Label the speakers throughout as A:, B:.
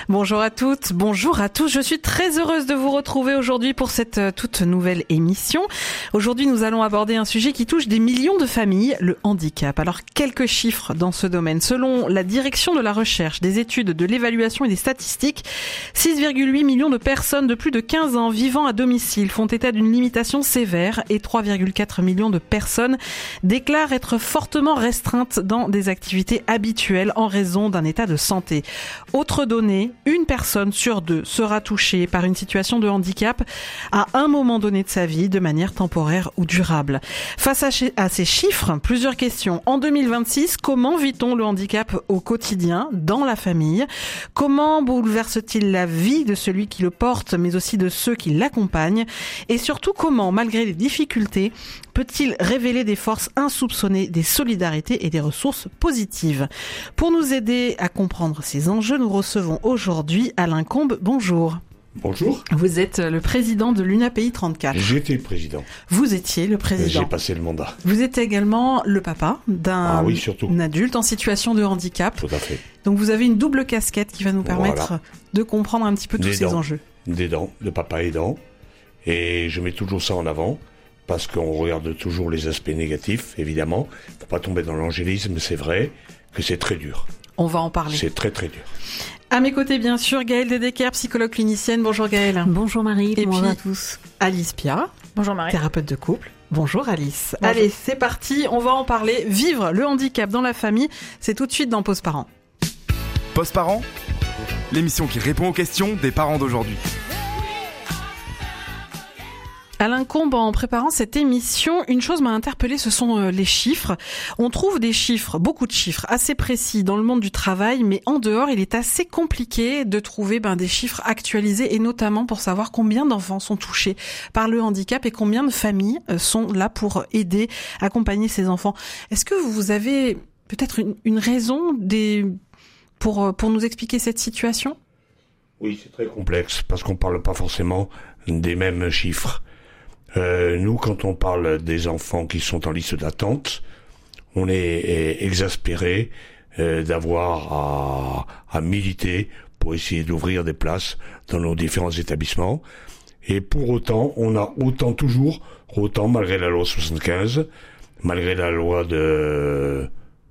A: Bonjour à toutes, bonjour à tous. Je suis très heureuse de vous retrouver aujourd'hui pour cette toute nouvelle émission. Aujourd'hui, nous allons aborder un sujet qui touche des millions de familles, le handicap. Alors, quelques chiffres dans ce domaine. Selon la direction de la recherche, des études, de l'évaluation et des statistiques, 6,8 millions de personnes de plus de 15 ans vivant à domicile font état d'une limitation sévère et 3,4 millions de personnes déclarent être fortement restreintes dans des activités habituelles en raison d'un état de santé. Autre donnée, une personne sur deux sera touchée par une situation de handicap à un moment donné de sa vie de manière temporaire ou durable. Face à ces chiffres, plusieurs questions. En 2026, comment vit-on le handicap au quotidien, dans la famille ? Comment bouleverse-t-il la vie de celui qui le porte, mais aussi de ceux qui l'accompagnent ? Et surtout, comment, malgré les difficultés, peut-il révéler des forces insoupçonnées, des solidarités et des ressources positives ? Pour nous aider à comprendre ces enjeux, nous recevons aujourd'hui Alain Combe. Bonjour.
B: Bonjour.
A: Vous êtes le président de l'UNAPI 34.
B: J'étais le président.
A: Vous étiez le président.
B: J'ai passé le mandat.
A: Vous êtes également le papa d'un adulte en situation de handicap.
B: Tout à fait.
A: Donc vous avez une double casquette qui va nous permettre de comprendre un petit peu tous ces enjeux.
B: Des dents, de papa aidant. Et je mets toujours ça en avant, parce qu'on regarde toujours les aspects négatifs, évidemment. Faut pas tomber dans l'angélisme, c'est vrai que c'est très dur.
A: On va en parler.
B: C'est très très dur.
A: À mes côtés, bien sûr, Gaëlle Dedecker, psychologue clinicienne. Bonjour Gaëlle.
C: Bonjour Marie,
A: et
C: bonjour
A: puis,
C: à tous.
A: Alice Pia.
D: Bonjour Marie.
A: Thérapeute de couple. Bonjour Alice.
D: Bonjour.
A: Allez, c'est parti, on va en parler. Vivre le handicap dans la famille, c'est tout de suite dans Pause Parents.
E: Pause Parents, l'émission qui répond aux questions des parents d'aujourd'hui.
A: Alain Combe, en préparant cette émission, une chose m'a interpellée, ce sont les chiffres. On trouve des chiffres, beaucoup de chiffres, assez précis dans le monde du travail, mais en dehors, il est assez compliqué de trouver des chiffres actualisés, et notamment pour savoir combien d'enfants sont touchés par le handicap et combien de familles sont là pour aider, accompagner ces enfants. Est-ce que vous avez peut-être une raison pour nous expliquer cette situation ?
B: Oui, c'est très complexe, parce qu'on parle pas forcément des mêmes chiffres. Nous, quand on parle des enfants qui sont en liste d'attente, on est exaspéré d'avoir à militer pour essayer d'ouvrir des places dans nos différents établissements. Et pour autant, on a autant malgré la loi 75, malgré la loi de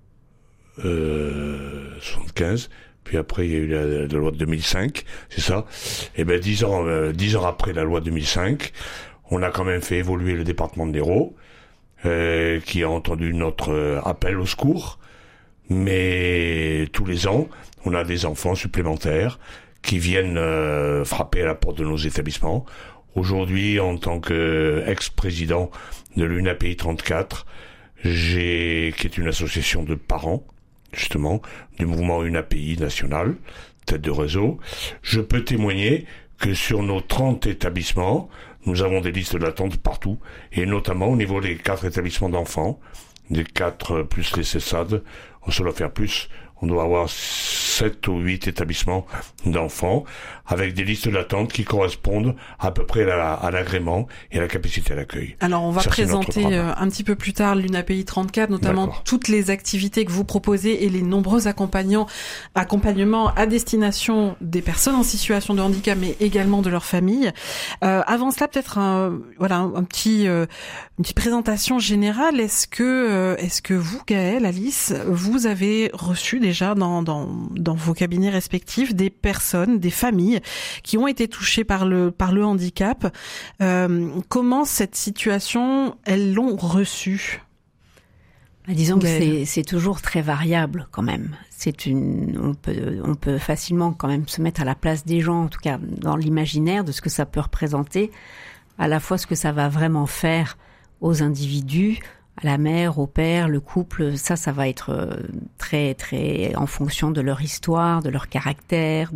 B: 75, puis après il y a eu la loi de 2005, c'est ça. Et 10 ans après la loi 2005, on a quand même fait évoluer le département de l'Hérault, qui a entendu notre appel au secours. Mais tous les ans, on a des enfants supplémentaires qui viennent frapper à la porte de nos établissements. Aujourd'hui, en tant qu'ex-président de l'UNAPI 34, qui est une association de parents, justement, du mouvement UNAPI national, tête de réseau, je peux témoigner que sur nos 30 établissements, nous avons des listes d'attente partout, et notamment au niveau des 4 établissements d'enfants, des 4 plus les CESAD, on se doit faire plus, on doit avoir 7 ou 8 établissements d'enfants, avec des listes d'attente qui correspondent à peu près à l'agrément et à la capacité à l'accueil.
A: Alors on va présenter un petit peu plus tard l'UNAPI 34, notamment toutes les activités que vous proposez et les nombreux accompagnements à destination des personnes en situation de handicap, mais également de leur famille. Avant cela, peut-être une petite présentation générale. Est-ce que vous, Gaëlle, Alice, vous avez reçu déjà dans vos cabinets respectifs des personnes, des familles qui ont été touchées par le handicap. Comment cette situation, elles l'ont reçue ?
C: Disons que c'est toujours très variable quand même. On peut facilement quand même se mettre à la place des gens, en tout cas dans l'imaginaire de ce que ça peut représenter, à la fois ce que ça va vraiment faire aux individus, à la mère, au père, le couple, ça va être très très en fonction de leur histoire, de leur caractère,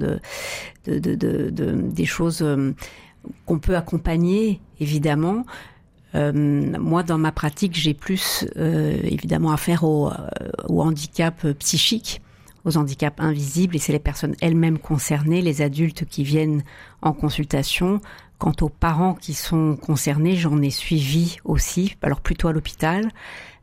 C: des choses qu'on peut accompagner évidemment. Moi, dans ma pratique, j'ai plus évidemment affaire au handicap psychique, aux handicaps invisibles, et c'est les personnes elles-mêmes concernées, les adultes qui viennent en consultation. Quant aux parents qui sont concernés, j'en ai suivi aussi, alors plutôt à l'hôpital,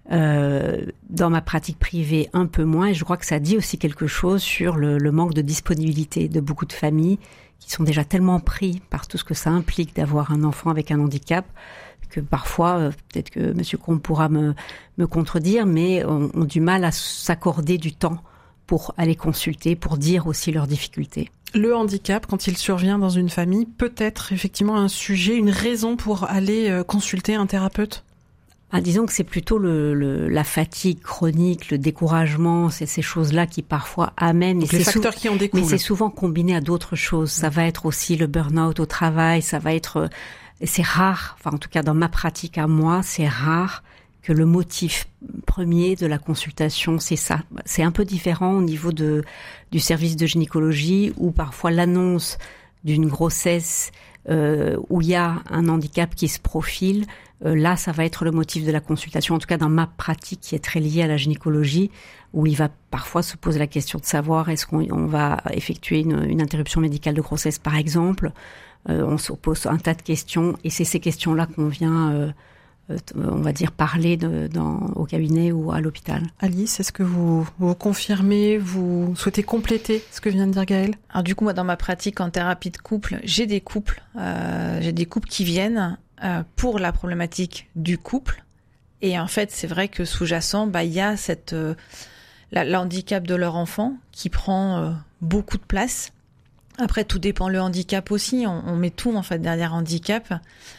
C: Dans ma pratique privée, un peu moins. Et je crois que ça dit aussi quelque chose sur le manque de disponibilité de beaucoup de familles qui sont déjà tellement pris par tout ce que ça implique d'avoir un enfant avec un handicap que parfois, peut-être que M. Combe pourra me contredire, mais ont du mal à s'accorder du temps pour aller consulter, pour dire aussi leurs difficultés.
A: Le handicap, quand il survient dans une famille, peut être effectivement un sujet, une raison pour aller consulter un thérapeute ?
C: Disons que c'est plutôt la fatigue chronique, le découragement, c'est ces choses-là qui parfois amènent.
A: Donc les facteurs qui en découlent.
C: Mais c'est souvent combiné à d'autres choses. Ça va être aussi le burn-out au travail, ça va être... C'est rare, enfin en tout cas dans ma pratique à moi, c'est rare que le motif premier de la consultation, c'est ça. C'est un peu différent au niveau du service de gynécologie où parfois l'annonce d'une grossesse où il y a un handicap qui se profile, là ça va être le motif de la consultation, en tout cas dans ma pratique qui est très liée à la gynécologie, où il va parfois se poser la question de savoir est-ce qu'on va effectuer une interruption médicale de grossesse par exemple. On se pose un tas de questions et c'est ces questions-là qu'on vient, on va dire, parler au cabinet ou à l'hôpital.
A: Alice, est-ce que vous confirmez, vous souhaitez compléter ce que vient de dire Gaëlle ?
D: Alors du coup, moi, dans ma pratique en thérapie de couple, j'ai des couples qui viennent pour la problématique du couple. Et en fait, c'est vrai que sous-jacent, il y a l'handicap de leur enfant qui prend beaucoup de place. Après, tout dépend le handicap aussi. On met tout en fait derrière handicap.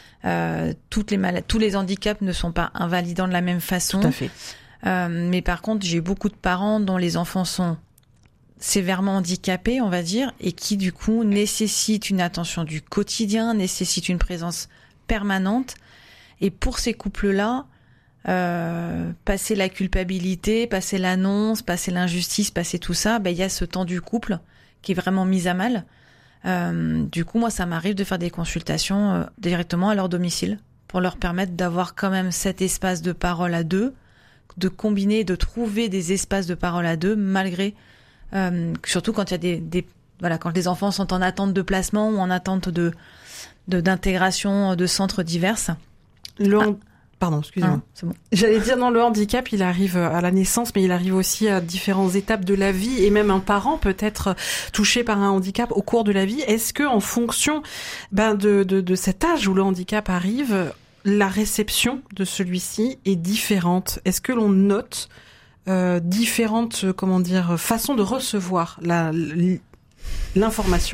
D: Tous les handicaps ne sont pas invalidants de la même façon.
A: Tout à fait.
D: Mais par contre, j'ai beaucoup de parents dont les enfants sont sévèrement handicapés, on va dire, et qui du coup nécessitent une attention du quotidien, nécessitent une présence permanente. Et pour ces couples-là, passer la culpabilité, passer l'annonce, passer l'injustice, passer tout ça, il y a ce temps du couple qui est vraiment mis à mal. Du coup, moi, ça m'arrive de faire des consultations directement à leur domicile pour leur permettre d'avoir quand même cet espace de parole à deux, de combiner, de trouver des espaces de parole à deux, malgré, surtout quand il y a quand les enfants sont en attente de placement ou en attente d'intégration de centres divers.
A: Pardon, excusez-moi.
D: C'est bon.
A: J'allais dire, le handicap, il arrive à la naissance, mais il arrive aussi à différentes étapes de la vie, et même un parent peut être touché par un handicap au cours de la vie. Est-ce que, en fonction de cet âge où le handicap arrive, la réception de celui-ci est différente ? Est-ce que l'on note différentes, façons de recevoir l'information ?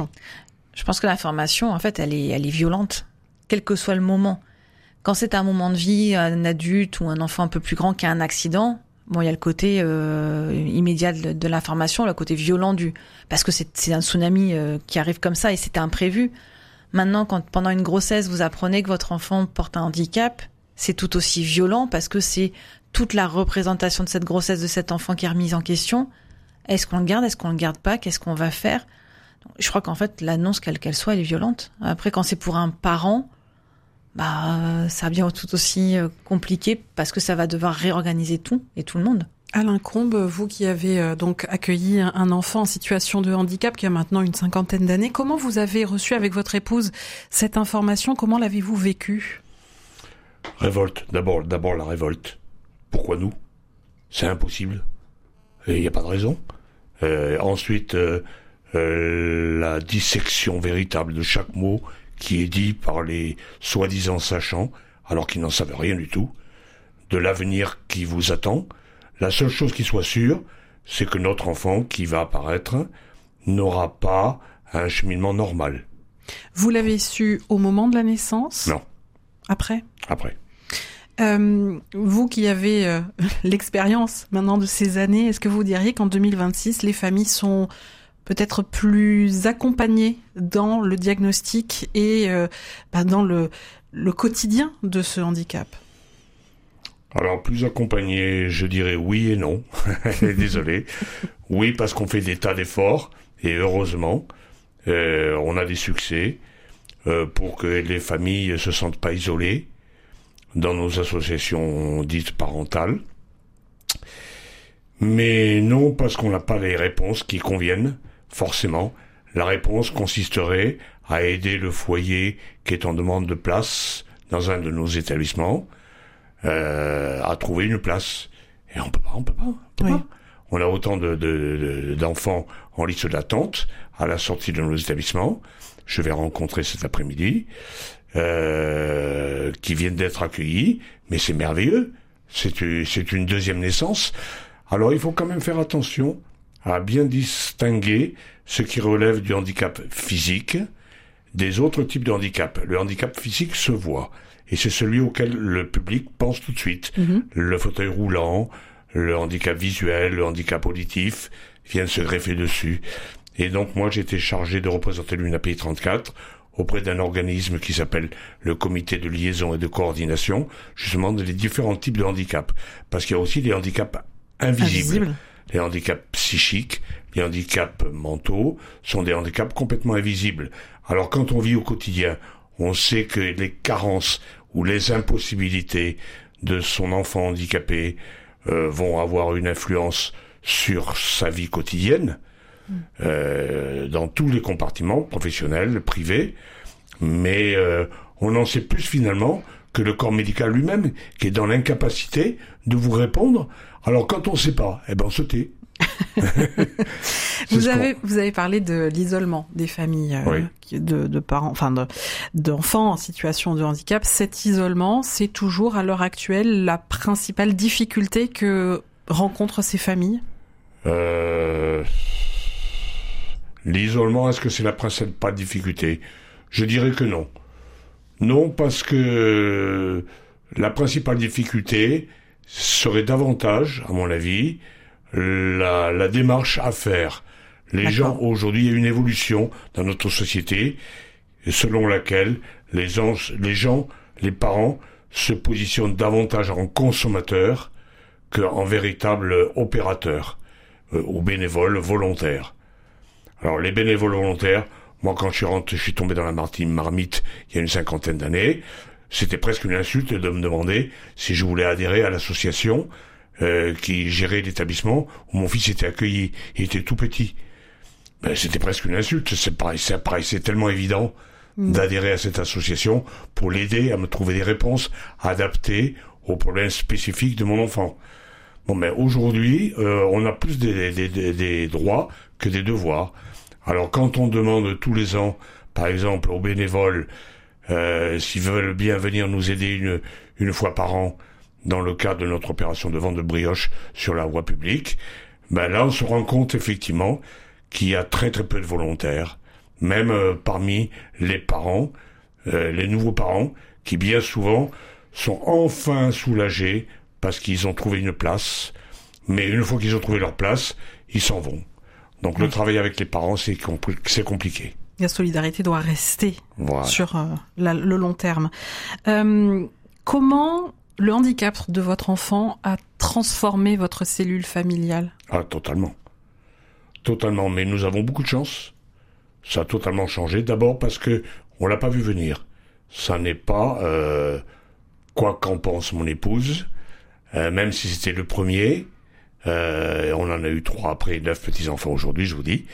D: Je pense que l'information, en fait, elle est violente, quel que soit le moment. Quand c'est un moment de vie, un adulte ou un enfant un peu plus grand qui a un accident, il y a le côté immédiat de l'information, le côté violent parce que c'est un tsunami qui arrive comme ça et c'était imprévu. Maintenant, quand pendant une grossesse, vous apprenez que votre enfant porte un handicap, c'est tout aussi violent parce que c'est toute la représentation de cette grossesse de cet enfant qui est remise en question. Est-ce qu'on le garde ? Est-ce qu'on le garde pas ? Qu'est-ce qu'on va faire ? Je crois qu'en fait, l'annonce, quelle qu'elle soit, elle est violente. Après, quand c'est pour un parent, ça devient tout aussi compliqué parce que ça va devoir réorganiser tout et tout le monde.
A: Alain Combe, vous qui avez donc accueilli un enfant en situation de handicap qui a maintenant une 50aine d'années, comment vous avez reçu avec votre épouse cette information ? Comment l'avez-vous vécue ?
B: Révolte. D'abord la révolte. Pourquoi nous ? C'est impossible. Il n'y a pas de raison. Ensuite, la dissection véritable de chaque mot qui est dit par les soi-disant sachants, alors qu'ils n'en savent rien du tout, de l'avenir qui vous attend. La seule chose qui soit sûre, c'est que notre enfant qui va apparaître n'aura pas un cheminement normal.
A: Vous l'avez su au moment de la naissance ?
B: Non.
A: Après ?
B: Après.
A: Vous qui avez l'expérience maintenant de ces années, est-ce que vous diriez qu'en 2026, les familles sont peut-être plus accompagnées dans le diagnostic et dans le quotidien de ce handicap ?
B: Alors, plus accompagné, je dirais oui et non. Désolé. Oui, parce qu'on fait des tas d'efforts, et heureusement, on a des succès pour que les familles ne se sentent pas isolées dans nos associations dites parentales. Mais non, parce qu'on n'a pas les réponses qui conviennent, forcément. La réponse consisterait à aider le foyer qui est en demande de place dans un de nos établissements, à trouver une place. Et on peut pas. On a autant d'enfants en liste d'attente à la sortie de nos établissements. Je vais rencontrer cet après-midi, qui viennent d'être accueillis, mais c'est merveilleux. C'est une deuxième naissance. Alors il faut quand même faire attention à bien distinguer ce qui relève du handicap physique des autres types de handicap. Le handicap physique se voit, et c'est celui auquel le public pense tout de suite. Le fauteuil roulant, le handicap visuel, le handicap auditif viennent se greffer dessus. Et donc moi j'étais chargé de représenter l'UNAPI 34 auprès d'un organisme qui s'appelle le Comité de liaison et de coordination, justement des différents types de handicaps. Parce qu'il y a aussi des handicaps invisibles. Les handicaps psychiques, les handicaps mentaux sont des handicaps complètement invisibles. Alors quand on vit au quotidien, on sait que les carences ou les impossibilités de son enfant handicapé vont avoir une influence sur sa vie quotidienne, dans tous les compartiments, professionnels, privés, mais on en sait plus finalement que le corps médical lui-même, qui est dans l'incapacité de vous répondre. Alors quand on sait pas, on se tait.
A: Vous avez parlé de l'isolement des familles, de parents, d'enfants en situation de handicap. Cet isolement, c'est toujours à l'heure actuelle la principale difficulté que rencontrent ces familles.
B: L'isolement, est-ce que c'est la principale difficulté ? Je dirais que non. Non, parce que la principale difficulté serait davantage, à mon avis, la démarche à faire. Les gens, aujourd'hui, il y a une évolution dans notre société selon laquelle les parents se positionnent davantage en consommateurs qu'en véritables opérateurs ou bénévoles volontaires. Alors, les bénévoles volontaires, moi, quand je suis tombé dans la marmite il y a une 50aine d'années, c'était presque une insulte de me demander si je voulais adhérer à l'association qui gérait l'établissement où mon fils était accueilli. Il était tout petit. C'était presque une insulte. Ça paraissait tellement évident d'adhérer à cette association pour l'aider à me trouver des réponses adaptées aux problèmes spécifiques de mon enfant. Bon, mais aujourd'hui, on a plus des droits que des devoirs. Alors, quand on demande tous les ans, par exemple, aux bénévoles, s'ils veulent bien venir nous aider une fois par an, dans le cadre de notre opération de vente de brioche sur la voie publique, là, on se rend compte, effectivement, qu'il y a très très peu de volontaires, même parmi les parents, les nouveaux parents, qui bien souvent sont enfin soulagés parce qu'ils ont trouvé une place, mais une fois qu'ils ont trouvé leur place, ils s'en vont. Donc le travail avec les parents, c'est compliqué.
A: La solidarité doit rester sur le long terme. Comment le handicap de votre enfant a transformé votre cellule familiale ?
B: Ah, totalement. Totalement, mais nous avons beaucoup de chance. Ça a totalement changé. D'abord parce que on l'a pas vu venir. Ça n'est pas quoi qu'en pense mon épouse, même si c'était le premier. On en a eu 3 après 9 petits-enfants aujourd'hui, je vous dis.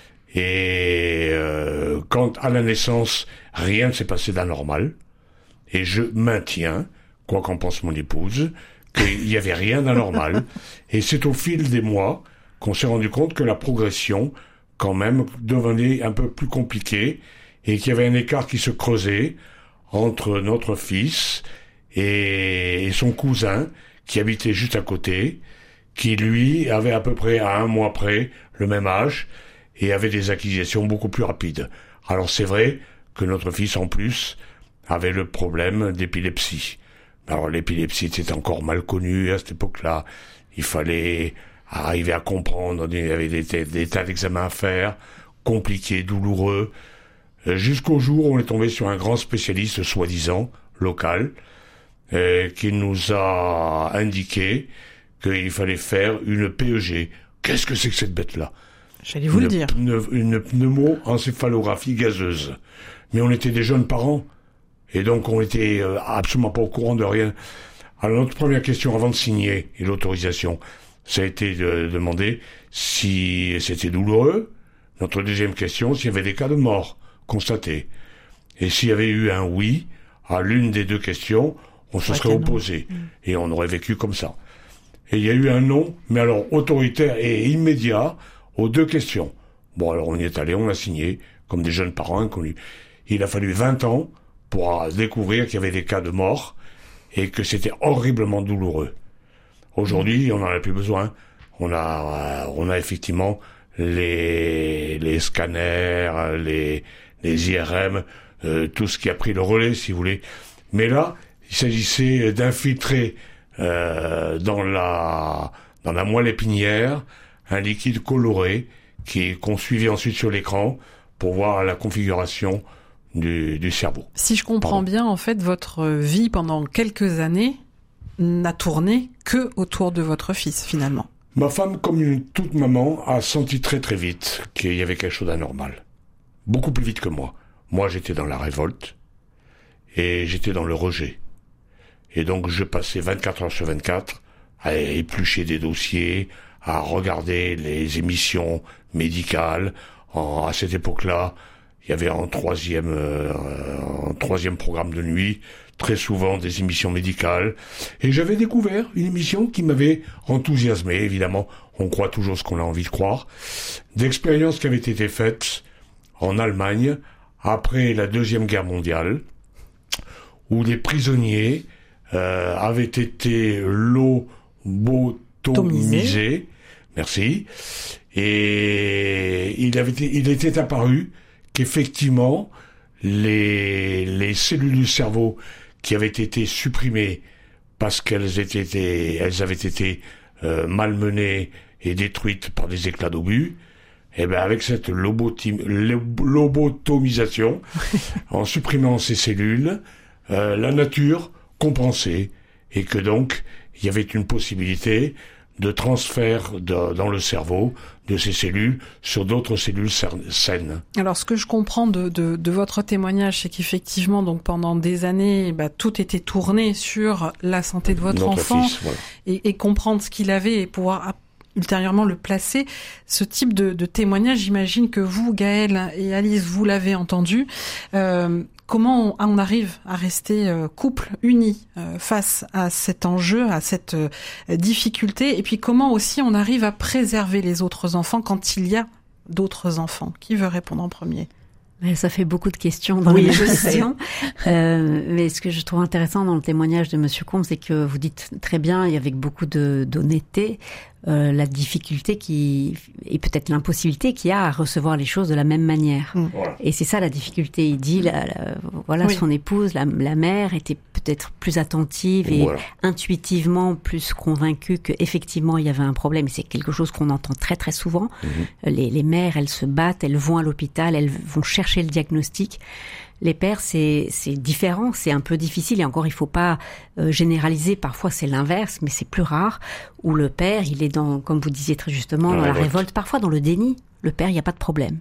B: Et quand à la naissance, rien ne s'est passé d'anormal. Et je maintiens, quoi qu'en pense mon épouse, qu'il n'y avait rien d'anormal. Et c'est au fil des mois qu'on s'est rendu compte que la progression, quand même, devenait un peu plus compliquée et qu'il y avait un écart qui se creusait entre notre fils et son cousin qui habitait juste à côté, qui lui avait à peu près à 1 mois près le même âge et avait des acquisitions beaucoup plus rapides. Alors c'est vrai que notre fils en plus avait le problème d'épilepsie. Alors l'épilepsie était encore mal connue à cette époque-là. Il fallait arriver à comprendre, il y avait des tas d'examens à faire, compliqués, douloureux, jusqu'au jour où on est tombé sur un grand spécialiste, soi-disant, local, qui nous a indiqué qu'il fallait faire une PEG. Qu'est-ce que c'est que cette bête-là ?
A: J'allais vous le dire.
B: Une pneumoencéphalographie gazeuse. Mais on était des jeunes parents, et donc on était absolument pas au courant de rien. Alors notre première question avant de signer et l'autorisation, ça a été de demander si c'était douloureux. Notre deuxième question, s'il y avait des cas de mort constatés. Et s'il y avait eu un oui à l'une des 2 questions, on se serait opposé. Et on aurait vécu comme ça. Et il y a eu un non, mais alors autoritaire et immédiat aux 2 questions. Bon, alors on y est allé, on a signé, comme des jeunes parents inconnus. Il a fallu 20 ans pour découvrir qu'il y avait des cas de mort et que c'était horriblement douloureux. Aujourd'hui, on n'en a plus besoin. On a effectivement les scanners, les IRM, tout ce qui a pris le relais, si vous voulez. Mais là, il s'agissait d'infiltrer dans la moelle épinière un liquide coloré qu'on suivait ensuite sur l'écran pour voir la configuration du cerveau.
A: Si je comprends bien, en fait, votre vie pendant quelques années n'a tourné que autour de votre fils, finalement.
B: Ma femme, comme toute maman, a senti très très vite qu'il y avait quelque chose d'anormal. Beaucoup plus vite que moi. Moi, j'étais dans la révolte et j'étais dans le rejet. Et donc, je passais 24 heures sur 24 à éplucher des dossiers, à regarder les émissions médicales. À cette époque-là, il y avait un troisième programme de nuit, très souvent des émissions médicales. Et j'avais découvert une émission qui m'avait enthousiasmé. Évidemment, on croit toujours ce qu'on a envie de croire. D'expériences qui avaient été faites en Allemagne après la Deuxième Guerre mondiale, où les prisonniers avaient été lobotomisés. Merci. Et il était apparu qu'effectivement, les cellules du cerveau qui avaient été supprimées parce qu'elles avaient été malmenées et détruites par des éclats d'obus, et ben avec cette lobotomisation, en supprimant ces cellules, la nature compensait et que donc il y avait une possibilité de transfert dans le cerveau de ces cellules sur d'autres cellules saines. Alors,
A: ce que je comprends de votre témoignage, c'est qu'effectivement, donc pendant des années, tout était tourné sur la santé de votre enfant,
B: fils, voilà.
A: et comprendre ce qu'il avait et pouvoir ultérieurement le placer. Ce type de témoignage, j'imagine que vous, Gaël et Alice, vous l'avez entendu. Comment on arrive à rester couple uni face à cet enjeu, à cette difficulté, et puis comment aussi on arrive à préserver les autres enfants quand il y a d'autres enfants? Qui veut répondre en premier?
C: Ça fait beaucoup de questions dans les questions. Mais ce que je trouve intéressant dans le témoignage de Monsieur Combes, c'est que vous dites très bien, et avec beaucoup d'honnêteté, la difficulté et peut-être l'impossibilité qu'il y a à recevoir les choses de la même manière.
B: Voilà.
C: Et c'est ça la difficulté. Il dit, oui. Son épouse, la mère, était peut-être plus attentive et intuitivement plus convaincue qu'effectivement il y avait un problème. Et c'est quelque chose qu'on entend très très souvent. Les mères, elles se battent, elles vont à l'hôpital, elles vont chercher le diagnostic. Les pères, c'est différent, c'est un peu difficile, et encore il faut pas généraliser, parfois c'est l'inverse, mais c'est plus rare, où le père, il est comme vous disiez très justement, dans la révolte, parfois dans le déni. Le père, il n'y a pas de problème.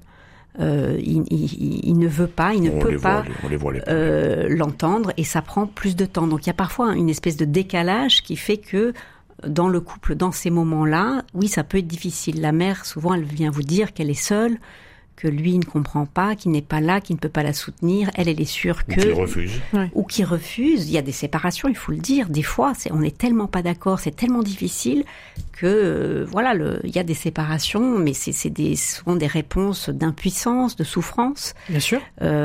C: Il ne veut pas, il ne peut pas l'entendre, et ça prend plus de temps. Donc il y a parfois une espèce de décalage qui fait que dans le couple, dans ces moments-là, oui, ça peut être difficile. La mère, souvent, elle vient vous dire qu'elle est seule, que lui ne comprend pas, qu'il n'est pas là, qu'il ne peut pas la soutenir. Elle est sûre que... Ou qu'il refuse. Il y a des séparations, il faut le dire. Des fois, on n'est tellement pas d'accord, c'est tellement difficile que, il y a des séparations, mais ce sont des réponses d'impuissance, de souffrance.
A: Bien sûr.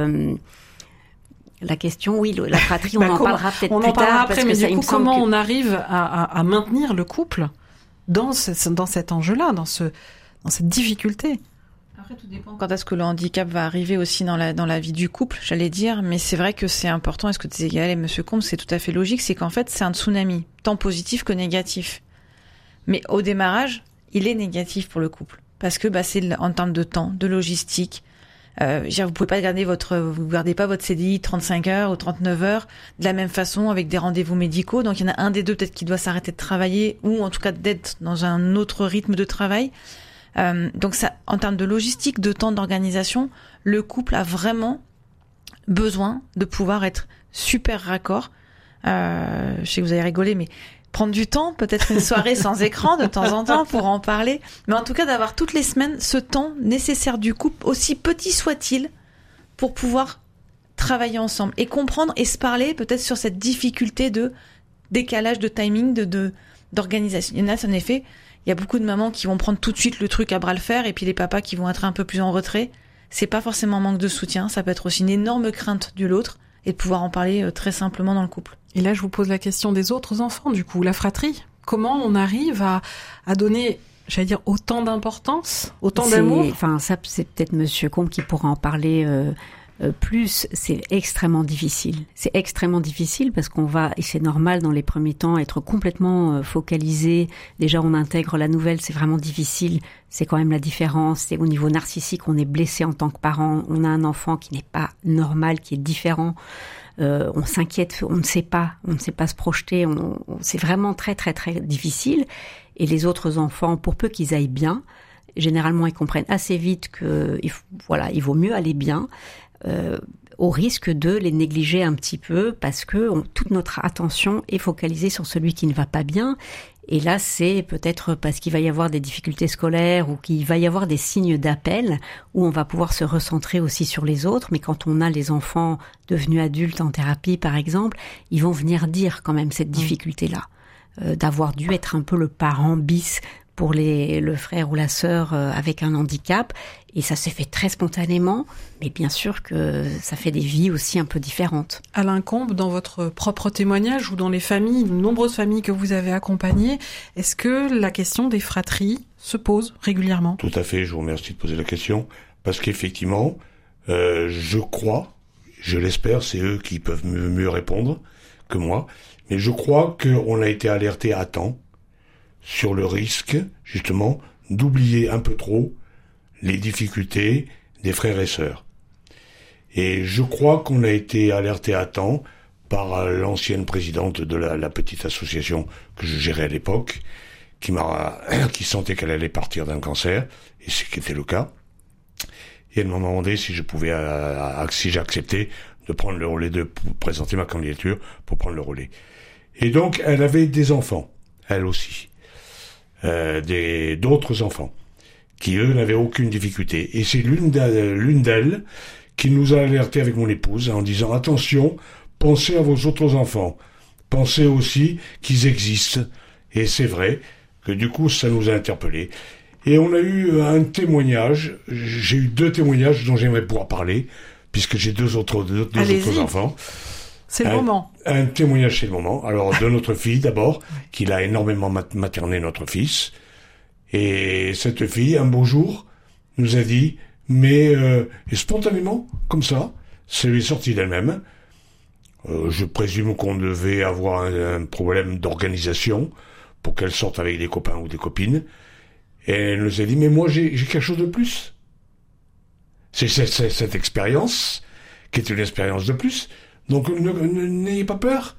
C: La question, oui, la fratrie, on en parlera peut-être plus tard.
A: Après, mais du coup, comment on arrive à maintenir le couple dans cet enjeu-là, dans cette difficulté?
D: Après, tout dépend quand est-ce que le handicap va arriver aussi dans la vie du couple, j'allais dire. Mais c'est vrai que c'est important, et ce que disait Gaël et Monsieur Combes, c'est tout à fait logique, c'est qu'en fait, c'est un tsunami, tant positif que négatif. Mais au démarrage, il est négatif pour le couple. Parce que c'est en termes de temps, de logistique. Vous pouvez pas vous gardez pas votre CDI 35 heures ou 39 heures de la même façon avec des rendez-vous médicaux. Donc il y en a un des deux peut-être qui doit s'arrêter de travailler, ou en tout cas d'être dans un autre rythme de travail. Donc ça, en termes de logistique, de temps, d'organisation, le couple a vraiment besoin de pouvoir être super raccord. Je sais que vous avez rigolé, mais prendre du temps, peut-être une soirée sans écran de temps en temps pour en parler, mais en tout cas d'avoir toutes les semaines ce temps nécessaire du couple, aussi petit soit-il, pour pouvoir travailler ensemble et comprendre et se parler peut-être sur cette difficulté de décalage de timing, d'organisation. Il y en a, en effet, il y a beaucoup de mamans qui vont prendre tout de suite le truc à bras le fer et puis les papas qui vont être un peu plus en retrait. C'est pas forcément un manque de soutien, ça peut être aussi une énorme crainte de l'autre et de pouvoir en parler très simplement dans le couple.
A: Et là, je vous pose la question des autres enfants, du coup, la fratrie. Comment on arrive à donner, j'allais dire, autant d'importance, autant d'amour?
C: Enfin, ça, c'est peut-être Monsieur Combe qui pourra en parler plus. C'est extrêmement difficile. C'est extrêmement difficile parce qu'on va, et c'est normal dans les premiers temps, être complètement focalisé. Déjà, on intègre la nouvelle, c'est vraiment difficile. C'est quand même la différence. C'est au niveau narcissique, on est blessé en tant que parent. On a un enfant qui n'est pas normal, qui est différent. On s'inquiète, on ne sait pas se projeter. C'est vraiment très très très difficile. Et les autres enfants, pour peu qu'ils aillent bien, généralement ils comprennent assez vite que il vaut mieux aller bien, au risque de les négliger un petit peu parce que toute notre attention est focalisée sur celui qui ne va pas bien. Et là, c'est peut-être parce qu'il va y avoir des difficultés scolaires ou qu'il va y avoir des signes d'appel où on va pouvoir se recentrer aussi sur les autres. Mais quand on a les enfants devenus adultes en thérapie, par exemple, ils vont venir dire quand même cette difficulté-là, d'avoir dû être un peu le parent bis pour le frère ou la sœur avec un handicap. Et ça s'est fait très spontanément, mais bien sûr que ça fait des vies aussi un peu différentes.
A: Alain Combe, dans votre propre témoignage ou dans les familles, de nombreuses familles que vous avez accompagnées, est-ce que la question des fratries se pose régulièrement?
B: Tout à fait, je vous remercie de poser la question, parce qu'effectivement, je crois, je l'espère, c'est eux qui peuvent mieux répondre que moi, mais je crois qu'on a été alerté à temps sur le risque, justement, d'oublier un peu trop les difficultés des frères et sœurs. Et je crois qu'on a été alerté à temps par l'ancienne présidente de la petite association que je gérais à l'époque, qui sentait qu'elle allait partir d'un cancer, et ce qui était le cas. Et elle m'a demandé si je pouvais, si j'acceptais de prendre le relais, de présenter ma candidature pour prendre le relais. Et donc, elle avait des enfants, elle aussi, d'autres enfants, qui eux n'avaient aucune difficulté. Et c'est l'une d'elles qui nous a alertés avec mon épouse en disant « Attention, pensez à vos autres enfants, pensez aussi qu'ils existent ». Et c'est vrai que du coup, ça nous a interpellés. Et on a eu un témoignage, j'ai eu 2 témoignages dont j'aimerais pouvoir parler, puisque j'ai deux autres enfants.
A: C'est le moment.
B: Un témoignage, c'est le moment. Alors, de notre fille, d'abord, qui l'a énormément materné notre fils. Et cette fille, un beau jour, nous a dit, mais et spontanément, comme ça, ça lui est sorti d'elle-même. Je présume qu'on devait avoir un problème d'organisation pour qu'elle sorte avec des copains ou des copines. Et elle nous a dit, mais moi, j'ai quelque chose de plus. C'est cette expérience, qui est une expérience de plus. Donc, n'ayez pas peur.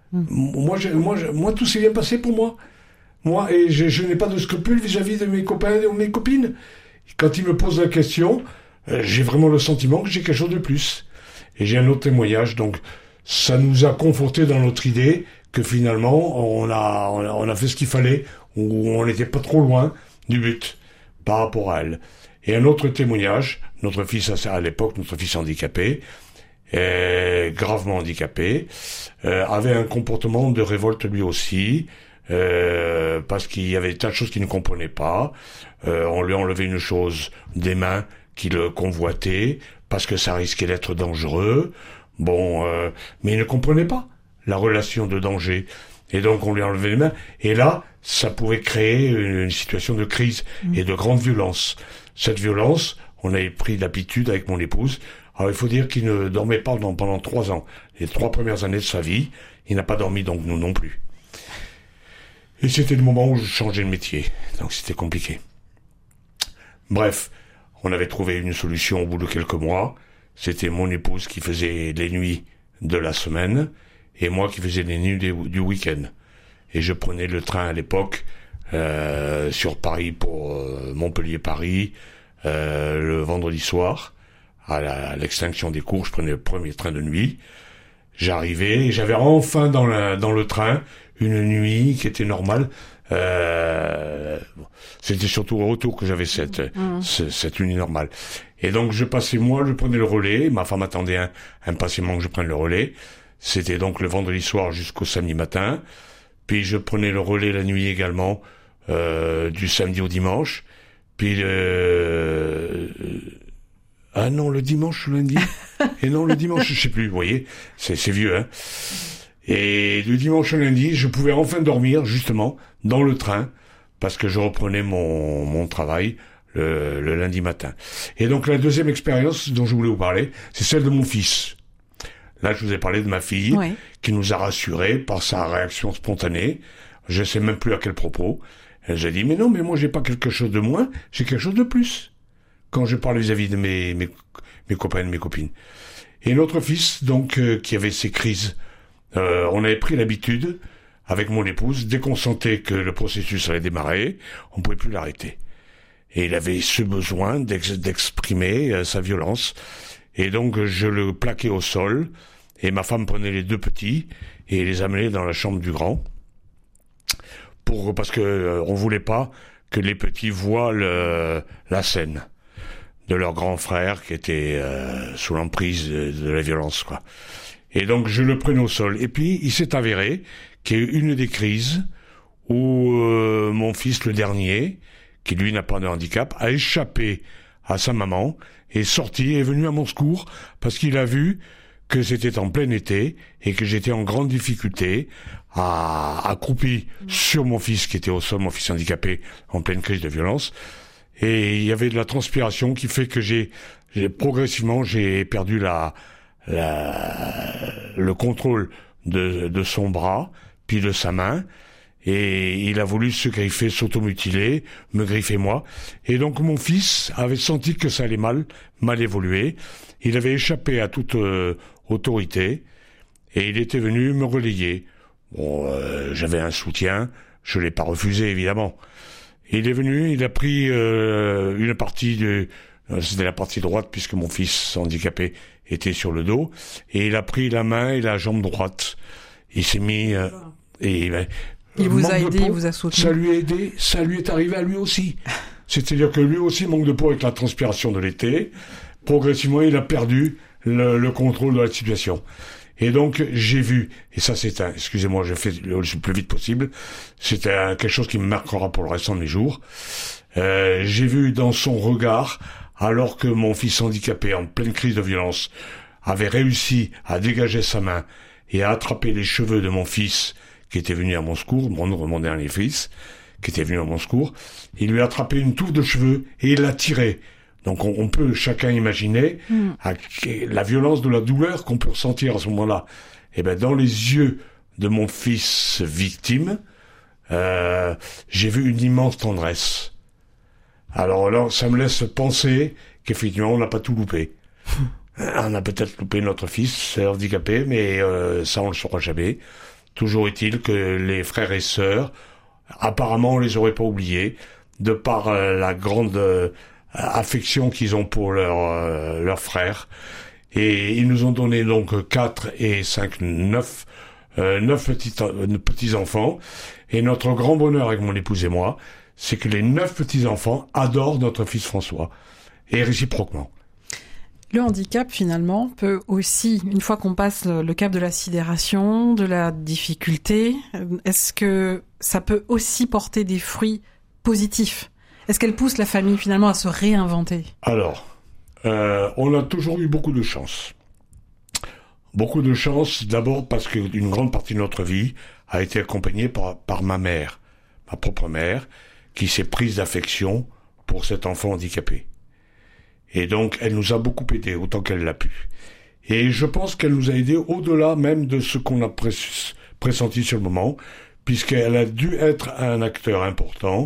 B: Moi, tout s'est bien passé pour moi. Moi, et je n'ai pas de scrupules vis-à-vis de mes copains ou mes copines. Quand ils me posent la question, j'ai vraiment le sentiment que j'ai quelque chose de plus. Et j'ai un autre témoignage, donc ça nous a conforté dans notre idée que finalement, on a fait ce qu'il fallait, ou on n'était pas trop loin du but par rapport à elle. Et un autre témoignage, notre fils à l'époque, notre fils handicapé, gravement handicapé, avait un comportement de révolte lui aussi, parce qu'il y avait des tas de choses qu'il ne comprenait pas. On lui enlevait une chose des mains qu'il convoitait, parce que ça risquait d'être dangereux. Bon, mais il ne comprenait pas la relation de danger. Et donc on lui enlevait les mains. Et là, ça pouvait créer une situation de crise et de grande violence. Cette violence, on avait pris l'habitude avec mon épouse. Alors il faut dire qu'il ne dormait pas pendant 3 ans. Les 3 premières années de sa vie, il n'a pas dormi, donc nous non plus. Et c'était le moment où je changeais de métier. Donc c'était compliqué. Bref, on avait trouvé une solution au bout de quelques mois. C'était mon épouse qui faisait les nuits de la semaine et moi qui faisais les nuits du week-end. Et je prenais le train à l'époque sur Paris pour Montpellier-Paris le vendredi soir. À l'extinction des cours, je prenais le premier train de nuit. J'arrivais et j'avais enfin dans le train une nuit qui était normale. C'était surtout au retour que j'avais cette nuit normale. Et donc je prenais le relais, ma femme attendait impatiemment que je prenne le relais. C'était donc le vendredi soir jusqu'au samedi matin. Puis je prenais le relais la nuit également, du samedi au dimanche. Puis le dimanche, le lundi. Et non, le dimanche, je sais plus, vous voyez, c'est vieux, hein. Et du dimanche au lundi, je pouvais enfin dormir, justement, dans le train, parce que je reprenais mon travail le lundi matin. Et donc la deuxième expérience dont je voulais vous parler, c'est celle de mon fils. Là, je vous ai parlé de ma fille, qui nous a rassurés par sa réaction spontanée. Je sais même plus à quel propos. Elle nous a dit, mais non, mais moi, j'ai pas quelque chose de moins, j'ai quelque chose de plus. Quand je parle vis-à-vis de mes copains et mes copines. Et notre fils, donc, qui avait ces crises, on avait pris l'habitude, avec mon épouse, dès qu'on sentait que le processus allait démarrer, on pouvait plus l'arrêter. Et il avait ce besoin d'exprimer sa violence. Et donc, je le plaquais au sol, et ma femme prenait les deux petits, et les amenait dans la chambre du grand, parce que on voulait pas que les petits voient la scène de leur grand frère qui était sous l'emprise de la violence, quoi. Et donc je le prenais au sol. Et puis il s'est avéré qu'il y a eu une des crises où mon fils, le dernier, qui lui n'a pas de handicap, a échappé à sa maman, est sorti, est venu à mon secours parce qu'il a vu que c'était en plein été et que j'étais en grande difficulté, accroupi sur mon fils qui était au sol, mon fils handicapé, en pleine crise de violence. Et il y avait de la transpiration qui fait que progressivement j'ai perdu le contrôle de son bras, puis de sa main, et il a voulu se griffer, s'automutiler, me griffer moi. Et donc mon fils avait senti que ça allait mal évoluer. Il avait échappé à toute autorité, et il était venu me relayer. Bon, j'avais un soutien, je l'ai pas refusé évidemment. Il est venu, il a pris une partie c'était la partie droite puisque mon fils handicapé était sur le dos, et il a pris la main et la jambe droite. Il s'est mis
A: il vous a aidé, il vous a soutenu.
B: Ça lui a aidé, ça lui est arrivé à lui aussi. C'est-à-dire que lui aussi manque de peau avec la transpiration de l'été. Progressivement, il a perdu le contrôle de la situation. Et donc, j'ai vu, et ça excusez-moi, je fais le plus vite possible, c'était quelque chose qui me marquera pour le restant de mes jours. J'ai vu dans son regard, alors que mon fils handicapé, en pleine crise de violence, avait réussi à dégager sa main et à attraper les cheveux de mon fils, qui était venu à mon secours, mon dernier fils, qui était venu à mon secours, il lui a attrapé une touffe de cheveux et il l'a tiré. Donc on peut chacun imaginer la violence de la douleur qu'on peut ressentir à ce moment-là. Et ben dans les yeux de mon fils victime, j'ai vu une immense tendresse. Alors là, ça me laisse penser qu'effectivement on n'a pas tout loupé. On a peut-être loupé notre fils handicapé, mais ça on le saura jamais. Toujours est-il que les frères et sœurs, apparemment on les aurait pas oubliés, de par la grande affection qu'ils ont pour leurs frères. Et ils nous ont donné donc 4 et 5, 9 petits enfants. Et notre grand bonheur avec mon épouse et moi, c'est que les 9 petits enfants adorent notre fils François. Et réciproquement.
A: Le handicap, finalement, peut aussi, une fois qu'on passe le cap de la sidération, de la difficulté, est-ce que ça peut aussi porter des fruits positifs ? Est-ce qu'elle pousse la famille, finalement, à se réinventer ?
B: Alors, on a toujours eu beaucoup de chance. Beaucoup de chance, d'abord parce qu'une grande partie de notre vie a été accompagnée par ma mère, ma propre mère, qui s'est prise d'affection pour cet enfant handicapé. Et donc, elle nous a beaucoup aidés, autant qu'elle l'a pu. Et je pense qu'elle nous a aidés au-delà même de ce qu'on a pressenti sur le moment, puisqu'elle a dû être un acteur important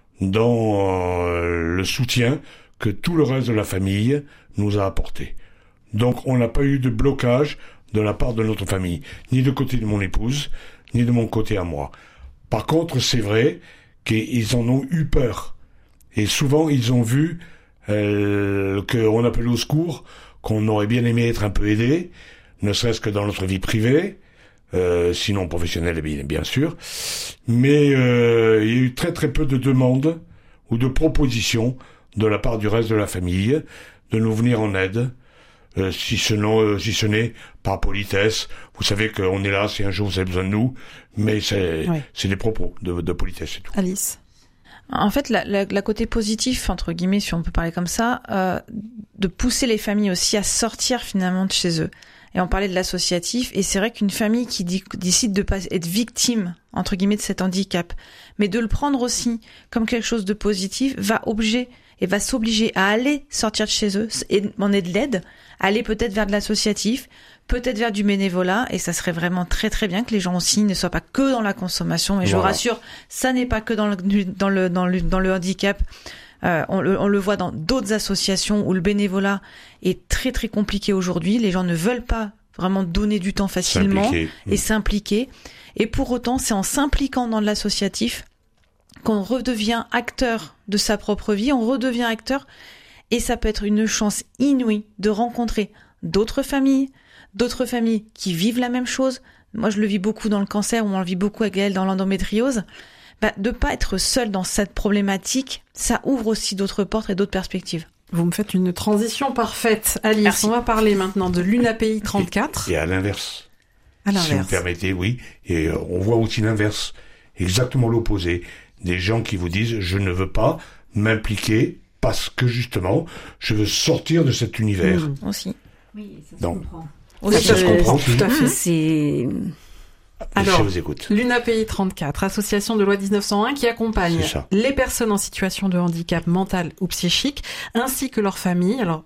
B: dans le soutien que tout le reste de la famille nous a apporté. Donc, on n'a pas eu de blocage de la part de notre famille, ni du côté de mon épouse, ni de mon côté à moi. Par contre, c'est vrai qu'ils en ont eu peur. Et souvent, ils ont vu qu'on appelait au secours, qu'on aurait bien aimé être un peu aidé, ne serait-ce que dans notre vie privée, sinon professionnelle bien sûr. Mais il y a eu très très peu de demandes ou de propositions de la part du reste de la famille de nous venir en aide, si ce n'est par politesse. Vous savez qu'on est là si un jour vous avez besoin de nous, mais c'est des propos de politesse, c'est tout.
A: Alice.
D: En fait, la côté positif, entre guillemets, si on peut parler comme ça, de pousser les familles aussi à sortir finalement de chez eux. Et on parlait de l'associatif, et c'est vrai qu'une famille qui décide de pas être victime, entre guillemets, de cet handicap, mais de le prendre aussi comme quelque chose de positif, va s'obliger à aller sortir de chez eux et demander de l'aide, aller peut-être vers de l'associatif, peut-être vers du bénévolat, et ça serait vraiment très très bien que les gens aussi ne soient pas que dans la consommation. Mais je vous rassure, ça n'est pas que dans le handicap. On le voit dans d'autres associations où le bénévolat est très très compliqué aujourd'hui. Les gens ne veulent pas vraiment donner du temps facilement et s'impliquer. Et pour autant, c'est en s'impliquant dans l'associatif qu'on redevient acteur de sa propre vie, on redevient acteur, et ça peut être une chance inouïe de rencontrer d'autres familles qui vivent la même chose. Moi, je le vis beaucoup dans le cancer, ou on le vit beaucoup avec Gaëlle dans l'endométriose. De pas être seul dans cette problématique, ça ouvre aussi d'autres portes et d'autres perspectives.
A: Vous me faites une transition parfaite. Alice, merci. On va parler maintenant de l'UNAPI 34.
B: Et à l'inverse. Si vous me permettez, oui. Et on voit aussi l'inverse. Exactement l'opposé. Des gens qui vous disent, je ne veux pas m'impliquer parce que justement, je veux sortir de cet univers.
D: Aussi.
C: Oui, ça se comprend.
B: Ça se comprend.
C: Tout à fait. C'est...
A: Alors,
B: je vous écoute.
A: L'UNAPI 34, association de loi 1901 qui accompagne les personnes en situation de handicap mental ou psychique, ainsi que leurs familles. Alors,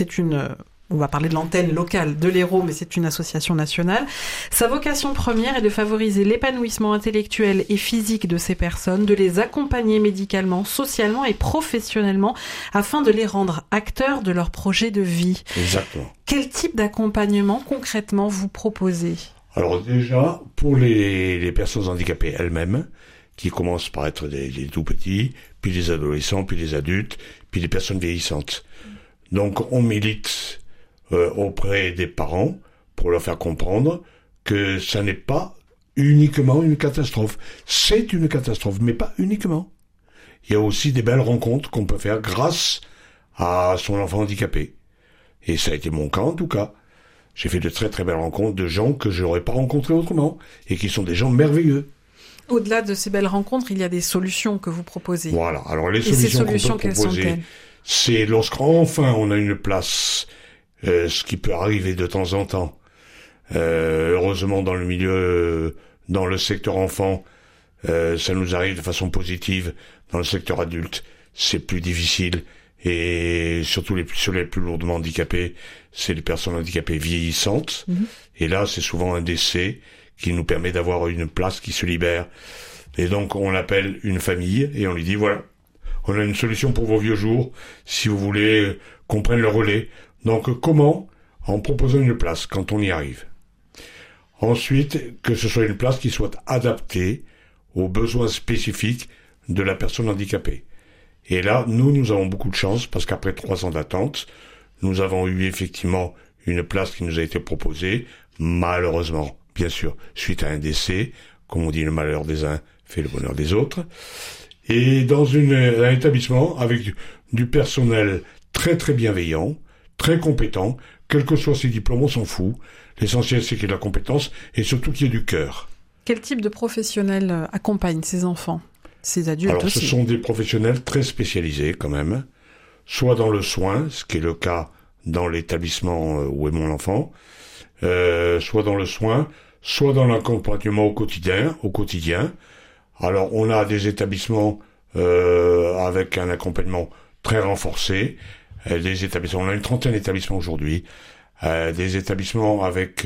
A: on va parler de l'antenne locale de l'Hérault, mais c'est une association nationale. Sa vocation première est de favoriser l'épanouissement intellectuel et physique de ces personnes, de les accompagner médicalement, socialement et professionnellement, afin de les rendre acteurs de leur projet de vie.
B: Exactement.
A: Quel type d'accompagnement concrètement vous proposez ?
B: Alors déjà, pour les personnes handicapées elles-mêmes, qui commencent par être des tout petits, puis des adolescents, puis des adultes, puis des personnes vieillissantes. Donc on milite auprès des parents pour leur faire comprendre que ça n'est pas uniquement une catastrophe. C'est une catastrophe, mais pas uniquement. Il y a aussi des belles rencontres qu'on peut faire grâce à son enfant handicapé. Et ça a été mon cas en tout cas. J'ai fait de très très belles rencontres de gens que je n'aurais pas rencontrés autrement et qui sont des gens merveilleux.
A: Au-delà de ces belles rencontres, il y a des solutions que vous proposez.
B: Voilà. Alors les solutions qu'on peut proposer, c'est lorsqu'enfin on a une place, ce qui peut arriver de temps en temps. Heureusement dans le milieu, dans le secteur enfant, ça nous arrive de façon positive. Dans le secteur adulte, c'est plus difficile. Et surtout sur les plus lourdement handicapés, c'est les personnes handicapées vieillissantes. Et là, c'est souvent un décès qui nous permet d'avoir une place qui se libère. Et donc, on appelle une famille et on lui dit, voilà, on a une solution pour vos vieux jours, si vous voulez qu'on prenne le relais. Donc, comment ? En proposant une place, quand on y arrive. Ensuite, que ce soit une place qui soit adaptée aux besoins spécifiques de la personne handicapée. Et là, nous avons beaucoup de chance parce qu'après 3 ans d'attente, nous avons eu effectivement une place qui nous a été proposée, malheureusement, bien sûr, suite à un décès, comme on dit, le malheur des uns fait le bonheur des autres, et dans un établissement avec du personnel très très bienveillant, très compétent, quels que soient ses diplômes, on s'en fout. L'essentiel, c'est qu'il y ait de la compétence et surtout qu'il y ait du cœur.
A: Quel type de professionnels accompagne ces enfants ? Ces adultes
B: Alors,
A: aussi.
B: ce sont des professionnels très spécialisés quand même, soit dans le soin, ce qui est le cas dans l'établissement où est mon enfant, soit dans le soin, soit dans l'accompagnement au quotidien. Alors, on a des établissements avec un accompagnement très renforcé, des établissements, on a une 30aine d'établissements aujourd'hui, des établissements avec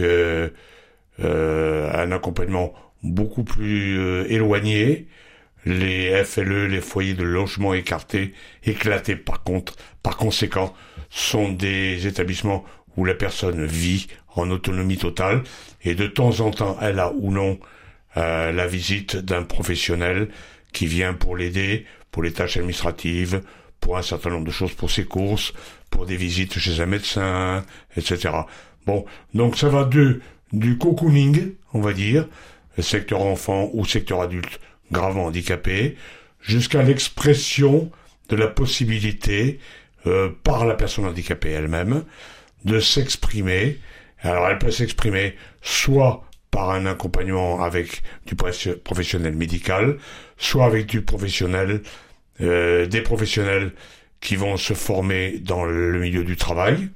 B: un accompagnement beaucoup plus éloigné. Les FLE, les foyers de logement éclatés, par conséquent, sont des établissements où la personne vit en autonomie totale et de temps en temps, elle a ou non la visite d'un professionnel qui vient pour l'aider, pour les tâches administratives, pour un certain nombre de choses, pour ses courses, pour des visites chez un médecin, etc. Bon, donc ça va du cocooning, on va dire, secteur enfant ou secteur adulte, gravement handicapé, jusqu'à l'expression de la possibilité par la personne handicapée elle-même, de s'exprimer. Alors elle peut s'exprimer soit par un accompagnement avec du professionnel médical, soit avec du professionnel, des professionnels qui vont se former dans le milieu du travail.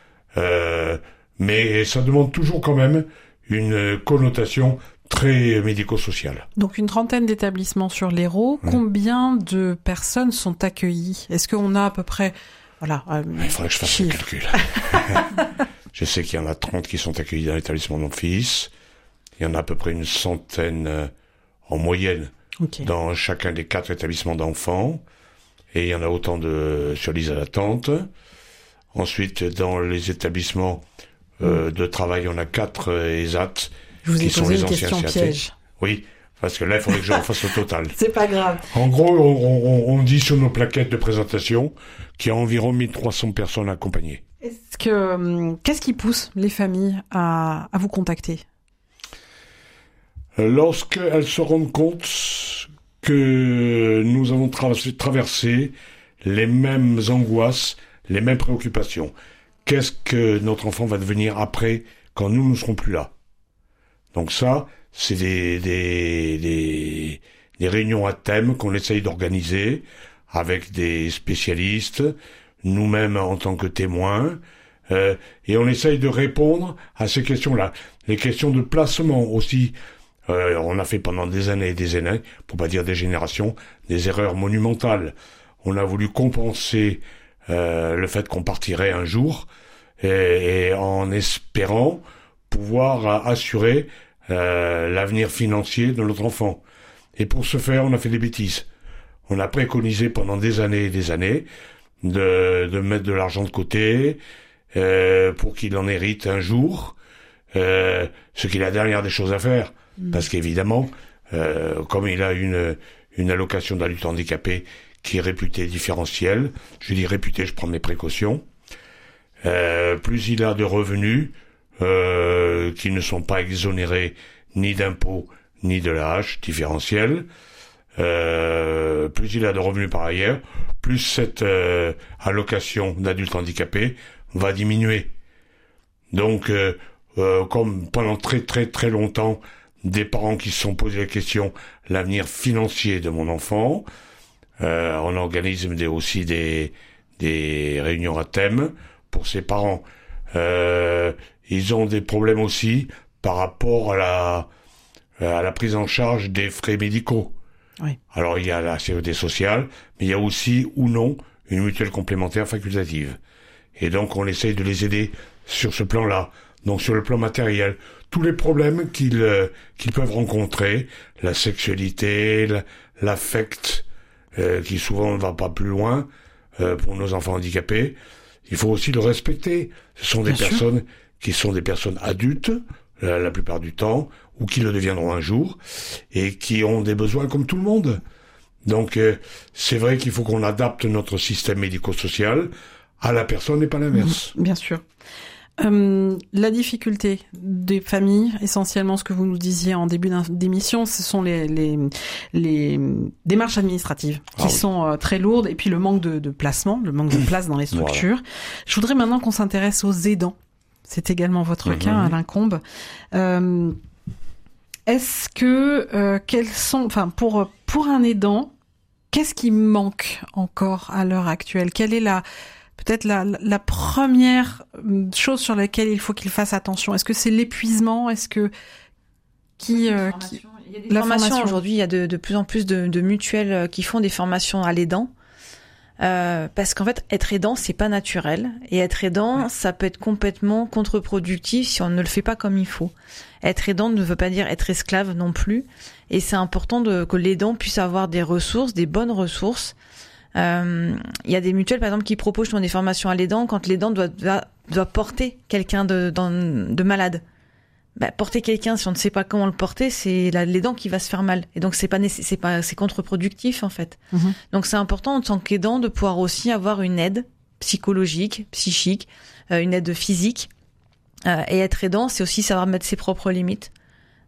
B: Mais ça demande toujours quand même une connotation très médico-sociale.
A: Donc une trentaine d'établissements sur l'Hérault. Combien de personnes sont accueillies? Est-ce qu'on a à peu près... Voilà.
B: Il faudrait que je fasse le calcul. Je sais qu'il y en a 30 qui sont accueillis dans l'établissement de mon fils. Il y en a à peu près une centaine en moyenne dans chacun des 4 établissements d'enfants. Et il y en a autant sur liste d'attente. Ensuite, dans les établissements de travail, on a 4 ESAT qui sont les anciens CAT. Oui, parce que là, il faudrait que je refasse le total.
A: C'est pas grave.
B: En gros, on dit sur nos plaquettes de présentation qu'il y a environ 1300 personnes accompagnées.
A: Qu'est-ce qui pousse les familles à vous contacter?
B: Lorsqu'elles se rendent compte que nous avons traversé les mêmes angoisses, les mêmes préoccupations. Qu'est-ce que notre enfant va devenir après, quand nous ne serons plus là? Donc ça, c'est des réunions à thème qu'on essaye d'organiser avec des spécialistes, nous-mêmes en tant que témoins, et on essaye de répondre à ces questions-là. Les questions de placement aussi. On a fait pendant des années et des années, pour pas dire des générations, des erreurs monumentales. On a voulu compenser le fait qu'on partirait un jour, et en espérant pouvoir assurer l'avenir financier de notre enfant. Et pour ce faire, on a fait des bêtises. On a préconisé pendant des années et des années de mettre de l'argent de côté pour qu'il en hérite un jour, ce qui est la dernière des choses à faire. Parce qu'évidemment, comme il a une allocation d'adulte handicapé qui est réputée différentielle, je dis réputée, je prends mes précautions, plus il a de revenus qui ne sont pas exonérés ni d'impôts ni de la hache différentielle, plus il a de revenus par ailleurs, plus cette allocation d'adulte handicapé va diminuer. Donc, comme pendant très très très longtemps, des parents qui se sont posé la question, l'avenir financier de mon enfant, on organise aussi des réunions à thème pour ces parents. Ils ont des problèmes aussi par rapport à la prise en charge des frais médicaux. Oui. Alors il y a la sécurité sociale, mais il y a aussi ou non une mutuelle complémentaire facultative. Et donc on essaye de les aider sur ce plan-là. Donc sur le plan matériel, tous les problèmes qu'ils peuvent rencontrer, la sexualité, l'affect, qui souvent ne va pas plus loin pour nos enfants handicapés, il faut aussi le respecter. Ce sont des personnes qui sont des personnes adultes, la plupart du temps, ou qui le deviendront un jour, et qui ont des besoins comme tout le monde. Donc c'est vrai qu'il faut qu'on adapte notre système médico-social à la personne et pas l'inverse.
A: Bien sûr. La difficulté des familles, essentiellement ce que vous nous disiez en début d'émission, ce sont les démarches administratives qui sont très lourdes, et puis le manque de placement, le manque de place dans les structures. Voilà. Je voudrais maintenant qu'on s'intéresse aux aidants. C'est également votre cas, Alain Combe. Est-ce que pour un aidant, qu'est-ce qui manque encore à l'heure actuelle? Quelle est peut-être la première chose sur laquelle il faut qu'il fasse attention? Est-ce que c'est l'épuisement? Est-ce que il y a des
D: formations aujourd'hui, il y a de plus en plus de mutuelles qui font des formations à l'aidant. Parce qu'en fait, être aidant, c'est pas naturel. Et être aidant, ça peut être complètement contre-productif si on ne le fait pas comme il faut. Être aidant ne veut pas dire être esclave non plus. Et c'est important que l'aidant puisse avoir des ressources, des bonnes ressources. Il y a des mutuelles, par exemple, qui proposent des formations à l'aidant quand l'aidant doit porter quelqu'un de malade. Porter quelqu'un, si on ne sait pas comment le porter, c'est l'aidant qui va se faire mal. Et donc c'est contre-productif en fait. Donc c'est important en tant qu'aidant de pouvoir aussi avoir une aide psychologique, psychique, une aide physique. Et être aidant, c'est aussi savoir mettre ses propres limites.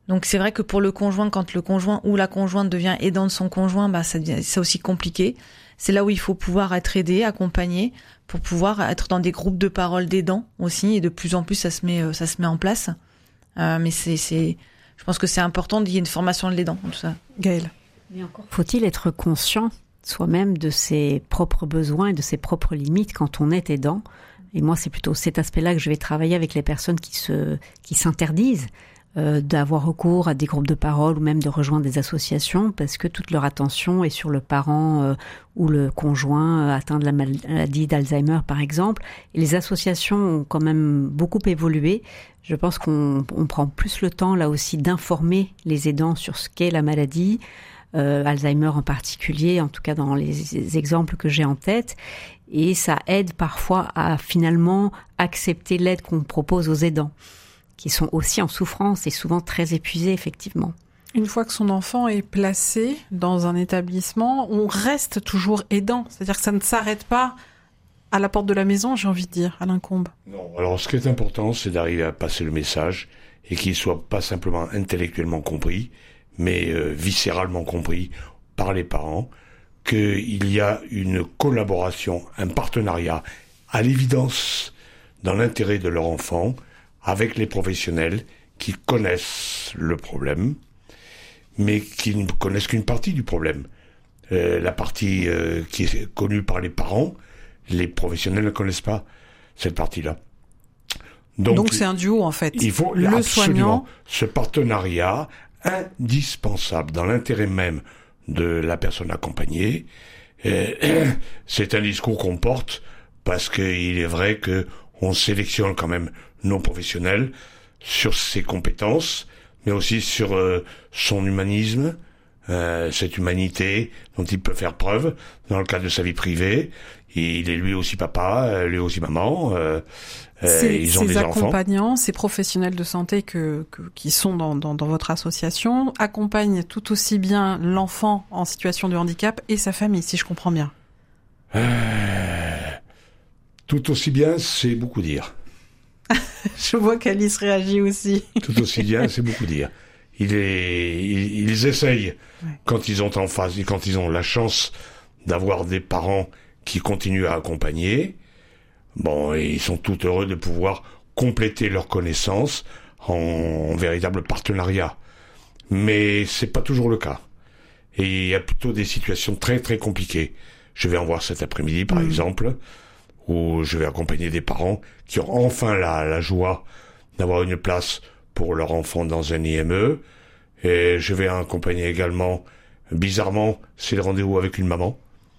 D: Donc c'est vrai que pour le conjoint, quand le conjoint ou la conjointe devient aidant de son conjoint, c'est aussi compliqué. C'est là où il faut pouvoir être aidé, accompagné, pour pouvoir être dans des groupes de parole d'aidants aussi. Et de plus en plus, ça se met en place. Mais je pense que c'est important qu'il y ait une formation de l'aidant, tout ça.
A: Gaëlle.
C: Mais encore faut-il être conscient soi-même de ses propres besoins et de ses propres limites quand on est aidant. Et moi, c'est plutôt cet aspect-là que je vais travailler avec les personnes qui s'interdisent d'avoir recours à des groupes de parole ou même de rejoindre des associations parce que toute leur attention est sur le parent ou le conjoint atteint de la maladie d'Alzheimer par exemple. Et les associations ont quand même beaucoup évolué. Je pense qu'on prend plus le temps là aussi d'informer les aidants sur ce qu'est la maladie, Alzheimer en particulier, en tout cas dans les exemples que j'ai en tête. Et ça aide parfois à finalement accepter l'aide qu'on propose aux aidants, qui sont aussi en souffrance et souvent très épuisés, effectivement.
A: Une fois que son enfant est placé dans un établissement, on reste toujours aidant. C'est-à-dire que ça ne s'arrête pas à la porte de la maison, j'ai envie de dire, Alain Combe.
B: Non, alors ce qui est important, c'est d'arriver à passer le message et qu'il soit pas simplement intellectuellement compris, mais viscéralement compris par les parents, qu'il y a une collaboration, un partenariat, à l'évidence, dans l'intérêt de leur enfant, avec les professionnels qui connaissent le problème, mais qui ne connaissent qu'une partie du problème. La partie qui est connue par les parents, les professionnels ne connaissent pas cette partie-là.
A: Donc c'est un duo en fait.
B: Il faut
A: le
B: absolument
A: soignant,
B: ce partenariat indispensable dans l'intérêt même de la personne accompagnée. C'est un discours qu'on porte parce qu'il est vrai que on sélectionne quand même nos professionnels sur ses compétences, mais aussi sur son humanisme, cette humanité dont il peut faire preuve dans le cadre de sa vie privée. Il est lui aussi papa, lui aussi maman. Ils ont des enfants.
A: Ces accompagnants, ces professionnels de santé qui sont dans votre association accompagnent tout aussi bien l'enfant en situation de handicap et sa famille, si je comprends bien.
B: Tout aussi bien, c'est beaucoup dire.
A: Je vois qu'Alice réagit aussi.
B: Tout aussi bien, c'est beaucoup dire. Ils essayent, quand ils ont en face, et quand ils ont la chance d'avoir des parents qui continuent à accompagner, bon, et ils sont tout heureux de pouvoir compléter leurs connaissances en véritable partenariat. Mais c'est pas toujours le cas. Et il y a plutôt des situations très très compliquées. Je vais en voir cet après-midi, par exemple, où je vais accompagner des parents qui ont enfin la joie d'avoir une place pour leur enfant dans un IME. Et je vais accompagner également, bizarrement, c'est le rendez-vous avec une maman.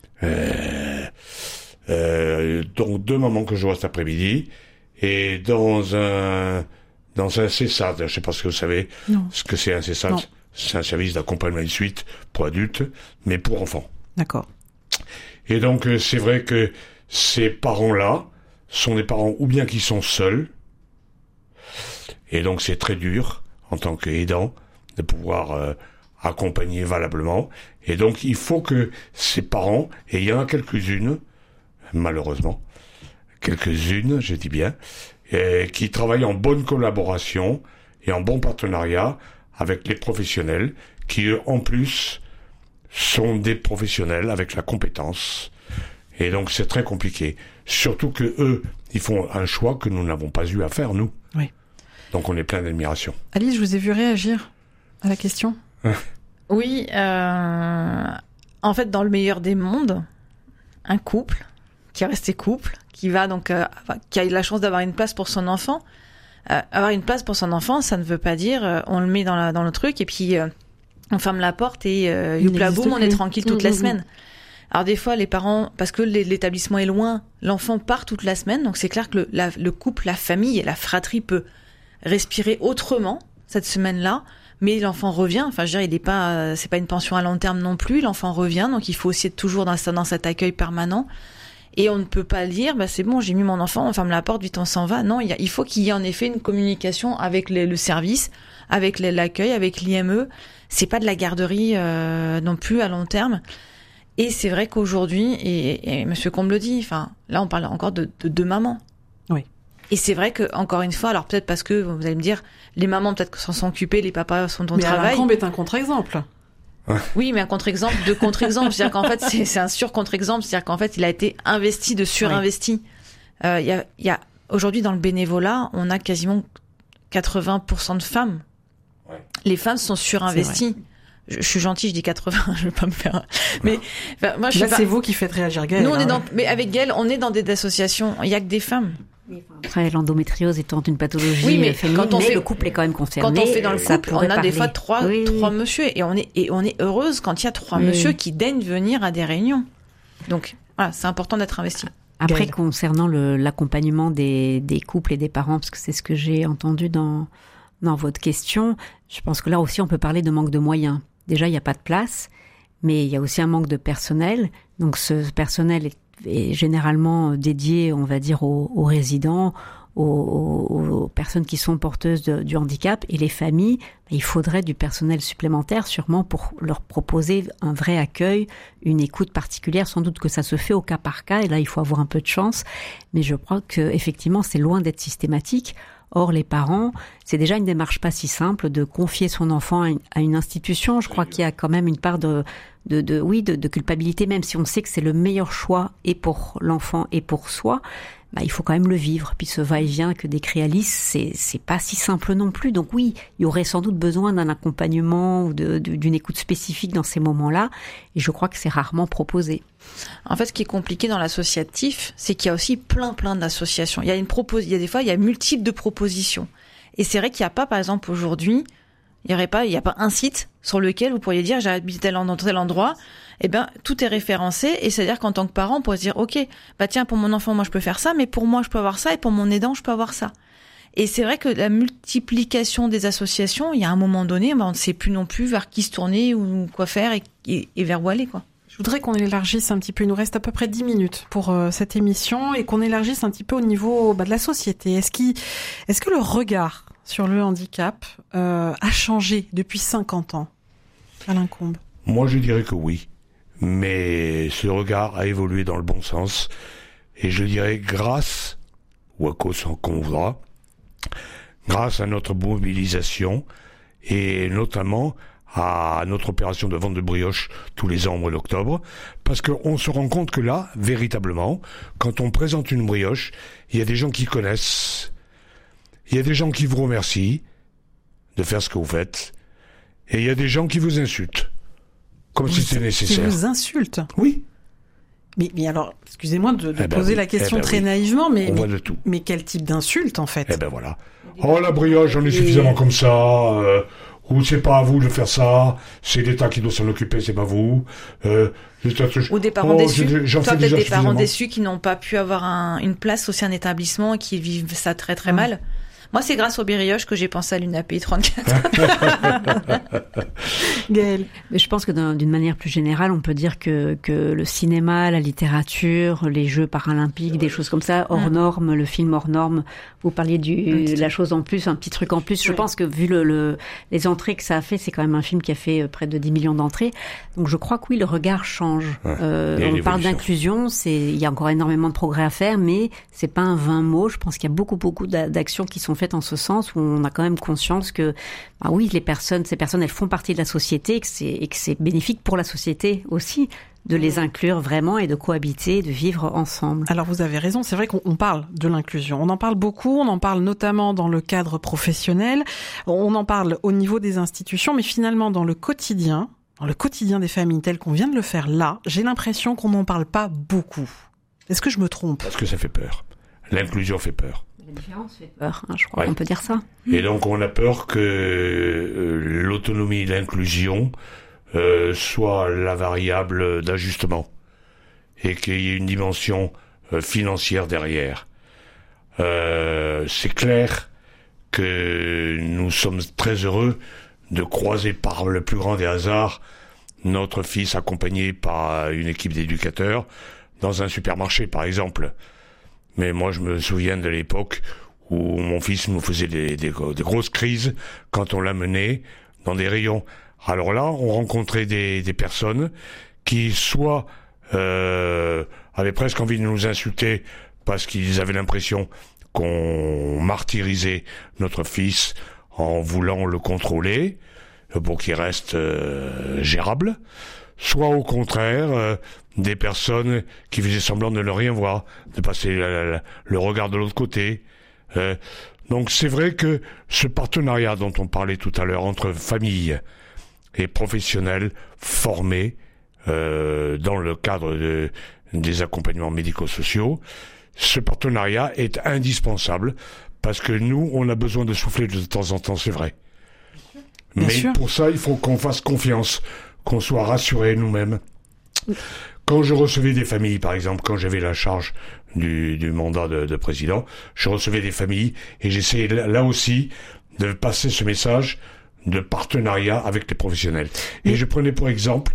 B: Donc 2 mamans que je vois cet après-midi. Et dans un CESAD, je sais pas ce que vous savez, ce que c'est un CESAD. Non. C'est un service d'accompagnement de suite pour adultes, mais pour enfants.
A: D'accord.
B: Et donc c'est vrai que ces parents-là sont des parents ou bien qui sont seuls, et donc c'est très dur en tant qu'aidant de pouvoir accompagner valablement. Et donc il faut que ces parents, et il y en a quelques-unes, malheureusement, quelques-unes, je dis bien, qui travaillent en bonne collaboration et en bon partenariat avec les professionnels, qui eux, en plus, sont des professionnels avec la compétence. Et donc c'est très compliqué. Surtout que eux, ils font un choix que nous n'avons pas eu à faire, nous.
A: Oui.
B: Donc on est plein d'admiration.
A: Alice, je vous ai vu réagir à la question.
D: Oui, en fait, dans le meilleur des mondes, un couple qui est resté couple, qui va donc, qui a eu la chance d'avoir une place pour son enfant. Avoir une place pour son enfant, ça ne veut pas dire on le met dans le truc et puis on ferme la porte et youpla boum, on est tranquille toute la semaine. Alors des fois, les parents, parce que l'établissement est loin, l'enfant part toute la semaine, donc c'est clair que le couple, la famille et la fratrie peut respirer autrement cette semaine-là, mais l'enfant revient. Enfin, je veux dire, c'est pas une pension à long terme non plus. L'enfant revient, donc il faut aussi être toujours dans cet accueil permanent. Et on ne peut pas dire, c'est bon, j'ai mis mon enfant, on ferme la porte, vite on s'en va. Non, il faut qu'il y ait en effet une communication avec le service, avec l'accueil, avec l'IME. C'est pas de la garderie non plus à long terme. Et c'est vrai qu'aujourd'hui, et Monsieur Combe le dit, enfin, là on parle encore de mamans.
A: Oui.
D: Et c'est vrai que, encore une fois, alors peut-être parce que, vous allez me dire, les mamans peut-être s'en sont occupées, les papas sont au travail.
A: Mais Alain Combe est un contre-exemple.
D: Oui, mais un contre-exemple de contre-exemple. C'est-à-dire qu'en fait, c'est un sur-contre-exemple. C'est-à-dire qu'en fait, il a été investi de surinvesti. Il y a, aujourd'hui, dans le bénévolat, on a quasiment 80% de femmes. Ouais. Les femmes sont surinvesties. Je suis gentille, je dis 80, je vais pas me faire. Mais enfin, moi,
A: c'est vous qui faites réagir Gaëlle.
D: Nous, mais avec Gaëlle, on est dans des associations. Il y a que des femmes.
C: Après, l'endométriose étant une pathologie féminine, mais le couple est quand même concerné.
D: Quand on fait dans le couple, on a des fois trois messieurs, et on est heureuse quand il y a 3 messieurs qui daignent venir à des réunions. Donc voilà, c'est important d'être investi.
C: Après, concernant l'accompagnement des couples et des parents, parce que c'est ce que j'ai entendu dans votre question, je pense que là aussi on peut parler de manque de moyens. Déjà, il n'y a pas de place, mais il y a aussi un manque de personnel. Donc ce personnel est généralement dédié, on va dire, aux résidents, aux personnes qui sont porteuses du handicap, et les familles, il faudrait du personnel supplémentaire sûrement pour leur proposer un vrai accueil, une écoute particulière. Sans doute que ça se fait au cas par cas, et là il faut avoir un peu de chance, mais je crois que effectivement c'est loin d'être systématique. Or, les parents, c'est déjà une démarche pas si simple de confier son enfant à une institution. Je crois qu'il y a quand même une part de culpabilité, même si on sait que c'est le meilleur choix et pour l'enfant et pour soi. Il faut quand même le vivre. Puis ce va-et-vient que décrit Alice, c'est pas si simple non plus. Donc oui, il y aurait sans doute besoin d'un accompagnement ou d'une écoute spécifique dans ces moments-là. Et je crois que c'est rarement proposé.
D: En fait, ce qui est compliqué dans l'associatif, c'est qu'il y a aussi plein d'associations. Il y a des fois, il y a multiples de propositions. Et c'est vrai qu'il n'y a pas, par exemple, aujourd'hui, il n'y a pas un site sur lequel vous pourriez dire j'habite dans tel endroit. Eh ben, tout est référencé, et c'est-à-dire qu'en tant que parent, on pourrait se dire, ok, tiens, pour mon enfant, moi, je peux faire ça, mais pour moi, je peux avoir ça, et pour mon aidant, je peux avoir ça. Et c'est vrai que la multiplication des associations, il y a un moment donné, on ne sait plus non plus vers qui se tourner ou quoi faire et vers où aller, quoi.
A: Je voudrais qu'on élargisse un petit peu, il nous reste à peu près 10 minutes pour cette émission, et qu'on élargisse un petit peu au niveau de la société. Est-ce que le regard sur le handicap a changé depuis 50 ans, Alain Combe?
B: Moi, je dirais que oui. Mais ce regard a évolué dans le bon sens. Et je dirais grâce, ou à cause qu'on voudra, grâce à notre mobilisation, et notamment à notre opération de vente de brioches tous les ans au mois d'octobre, parce qu'on se rend compte que là, véritablement, quand on présente une brioche, il y a des gens qui connaissent, il y a des gens qui vous remercient de faire ce que vous faites, et il y a des gens qui vous insultent. Comme si c'était nécessaire.
A: Qui vous insulte.
B: Oui.
A: Mais alors, excusez-moi de poser la question très naïvement, mais
B: on voit de tout.
A: Mais quel type d'insulte, en fait?
B: Voilà. Oh, la brioche, j'en ai suffisamment comme ça. Ou c'est pas à vous de faire ça. C'est l'État qui doit s'en occuper, c'est pas vous.
D: Ou des parents déçus. Toi, peut-être des parents déçus qui n'ont pas pu avoir une place au sein d'un établissement et qui vivent ça très très mal. Moi, c'est grâce aux brioches que j'ai pensé à l'UNAPI 34.
C: Gaëlle. Mais je pense que d'une manière plus générale, on peut dire que le cinéma, la littérature, les Jeux paralympiques, des choses comme ça, hors normes, le film hors normes, vous parliez de la chose en plus, un petit truc en plus. Je pense que vu les entrées que ça a fait, c'est quand même un film qui a fait près de 10 millions d'entrées. Donc je crois que oui, le regard change. On parle d'inclusion, il y a encore énormément de progrès à faire, mais c'est pas un vain mot. Je pense qu'il y a beaucoup d'actions qui sont faites en ce sens, où on a quand même conscience que, oui, ces personnes, elles font partie de la société, et que c'est bénéfique pour la société aussi de les inclure vraiment et de cohabiter, de vivre ensemble.
A: Alors vous avez raison, c'est vrai qu'on parle de l'inclusion. On en parle beaucoup, on en parle notamment dans le cadre professionnel, on en parle au niveau des institutions, mais finalement dans le quotidien des familles tel qu'on vient de le faire là, j'ai l'impression qu'on n'en parle pas beaucoup. Est-ce que je me trompe?
B: Parce que ça fait peur. L'inclusion fait peur.
C: La différence fait peur, je crois qu'on peut dire ça.
B: Et donc on a peur que l'autonomie et l'inclusion soit la variable d'ajustement et qu'il y ait une dimension financière derrière. C'est clair que nous sommes très heureux de croiser par le plus grand des hasards notre fils accompagné par une équipe d'éducateurs dans un supermarché, par exemple. Mais moi, je me souviens de l'époque où mon fils nous faisait des grosses crises quand on l'amenait dans des rayons. Alors là, on rencontrait des personnes qui soit avaient presque envie de nous insulter parce qu'ils avaient l'impression qu'on martyrisait notre fils en voulant le contrôler pour qu'il reste gérable, soit au contraire des personnes qui faisaient semblant de ne rien voir, de passer le regard de l'autre côté. Donc c'est vrai que ce partenariat dont on parlait tout à l'heure entre familles et professionnels formés dans le cadre des accompagnements médico-sociaux, ce partenariat est indispensable parce que nous, on a besoin de souffler de temps en temps, c'est vrai.
A: Bien
B: Mais
A: sûr.
B: pour ça, il faut qu'on fasse confiance, qu'on soit rassurés nous-mêmes. Quand je recevais des familles, par exemple, quand j'avais la charge du mandat de président, je recevais des familles et j'essayais là aussi de passer ce message de partenariat avec les professionnels. Et je prenais pour exemple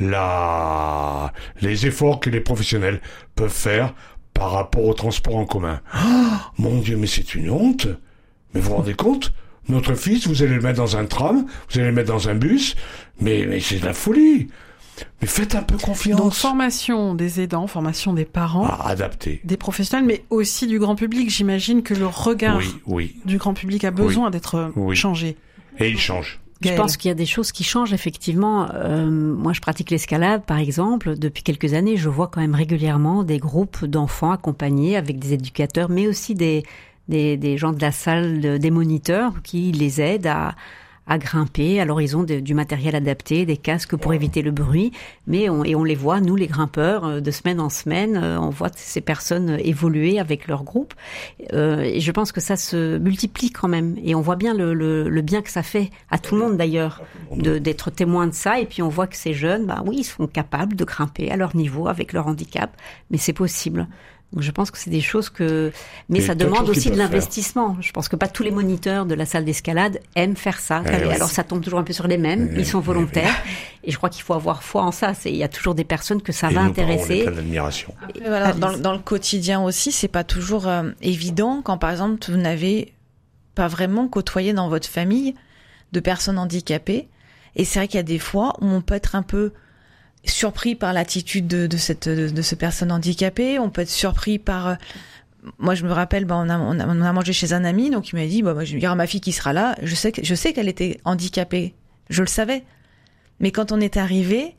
B: les efforts que les professionnels peuvent faire par rapport au transport en commun. Oh, mon Dieu, mais c'est une honte. Mais vous vous rendez compte ? Notre fils, vous allez le mettre dans un tram, vous allez le mettre dans un bus, mais c'est de la folie. Mais faites un peu confiance.
A: Donc formation des aidants, formation des parents,
B: Adapté.
A: des professionnels, mais aussi du grand public. J'imagine que le regard
B: Oui.
A: du grand public a besoin d'être changé.
B: Et il change.
C: Je pense qu'il y a des choses qui changent effectivement. Moi, je pratique l'escalade, par exemple. Depuis quelques années, je vois quand même régulièrement des groupes d'enfants accompagnés avec des éducateurs, mais aussi des gens de la salle, des moniteurs qui les aident à grimper. Alors, ils ont du matériel adapté, des casques pour éviter le bruit. Mais on les voit, nous, les grimpeurs, de semaine en semaine, on voit ces personnes évoluer avec leur groupe. Et je pense que ça se multiplie quand même. Et on voit bien le bien que ça fait à tout le monde, d'ailleurs, d'être témoin de ça. Et puis, on voit que ces jeunes, oui, ils sont capables de grimper à leur niveau avec leur handicap. Mais c'est possible. Donc je pense que c'est des choses mais ça demande aussi de l'investissement. Je pense que pas tous les moniteurs de la salle d'escalade aiment faire ça. Alors ça tombe toujours un peu sur les mêmes, ils sont volontaires. Et je crois qu'il faut avoir foi en ça. Il y a toujours des personnes que ça va intéresser.
B: Et plein d'admiration.
D: Voilà, dans le quotidien aussi, c'est pas toujours évident quand par exemple vous n'avez pas vraiment côtoyé dans votre famille de personnes handicapées. Et c'est vrai qu'il y a des fois où on peut être un peu surpris par l'attitude de ce personne handicapée. On peut être surpris par... Moi, je me rappelle, on a mangé chez un ami, donc il m'a dit, moi, je vais dire à ma fille qui sera là, je sais qu'elle était handicapée. Je le savais. Mais quand on est arrivé,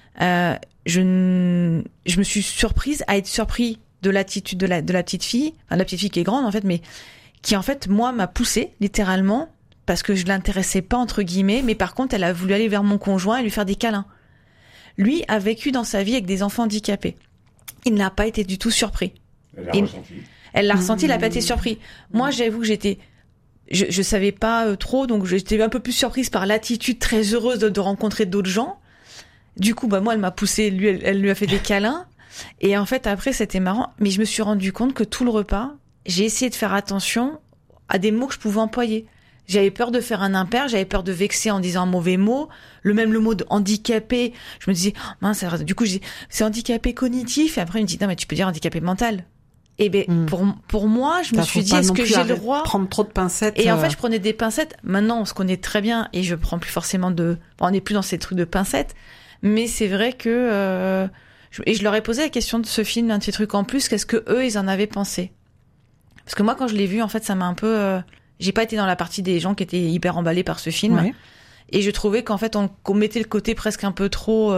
D: je me suis surprise à être surpris de l'attitude de la petite fille, enfin, la petite fille qui est grande, en fait, mais qui, en fait, moi, m'a poussée, littéralement, parce que je l'intéressais pas, entre guillemets, mais par contre, elle a voulu aller vers mon conjoint et lui faire des câlins. Lui a vécu dans sa vie avec des enfants handicapés. Il n'a pas été du tout surpris. Elle l'a ressenti, il n'a pas été surpris. Moi, j'avoue que je savais pas trop, donc j'étais un peu plus surprise par l'attitude très heureuse de rencontrer d'autres gens. Du coup, moi, elle m'a poussée, elle lui a fait des câlins. Et en fait, après, c'était marrant. Mais je me suis rendu compte que tout le repas, j'ai essayé de faire attention à des mots que je pouvais employer. J'avais peur de faire un impair, j'avais peur de vexer en disant un mauvais mot. Le mot de handicapé, je me disais, mince, alors, du coup, je dis, c'est handicapé cognitif. Et après, il me dit, non, mais tu peux dire handicapé mental. Et pour moi, je me suis dit, est-ce que j'ai le droit
A: prendre trop de pincettes?
D: Et en fait, je prenais des pincettes. Maintenant, on se connaît très bien et je prends plus forcément on n'est plus dans ces trucs de pincettes. Mais c'est vrai que, et je leur ai posé la question de ce film, un petit truc en plus, qu'est-ce que eux, ils en avaient pensé? Parce que moi, quand je l'ai vu, en fait, ça m'a un peu, j'ai pas été dans la partie des gens qui étaient hyper emballés par ce film. Ouais. Et je trouvais qu'en fait, on mettait le côté presque un peu trop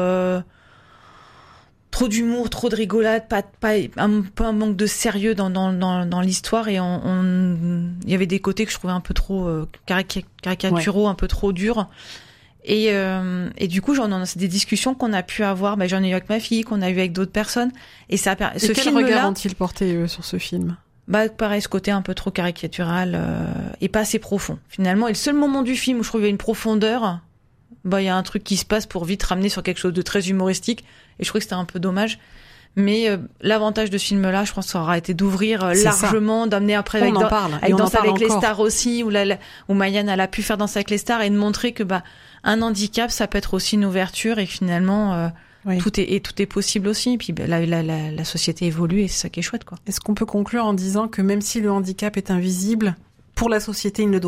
D: d'humour, trop de rigolade, un peu un manque de sérieux dans l'histoire. Et il y avait des côtés que je trouvais un peu trop caricaturaux, un peu trop durs. Et du coup, c'est des discussions qu'on a pu avoir. J'en ai eu avec ma fille, qu'on a eu avec d'autres personnes. Et ça,
A: quel regard ont-ils porté sur ce film?
D: Pareil, ce côté un peu trop caricatural et pas assez profond. Finalement, et le seul moment du film où je trouvais une profondeur, il y a un truc qui se passe pour vite ramener sur quelque chose de très humoristique. Et je trouvais que c'était un peu dommage. Mais l'avantage de ce film-là, je pense que ça aura été d'ouvrir largement, d'amener après avec Danse avec les stars aussi, où Maïane elle a pu faire Danse avec les stars et de montrer que un handicap, ça peut être aussi une ouverture et que finalement tout est possible aussi. Et puis la société évolue et c'est ça qui est chouette, quoi.
A: Est-ce qu'on peut conclure en disant que même si le handicap est invisible, pour la société, il ne doit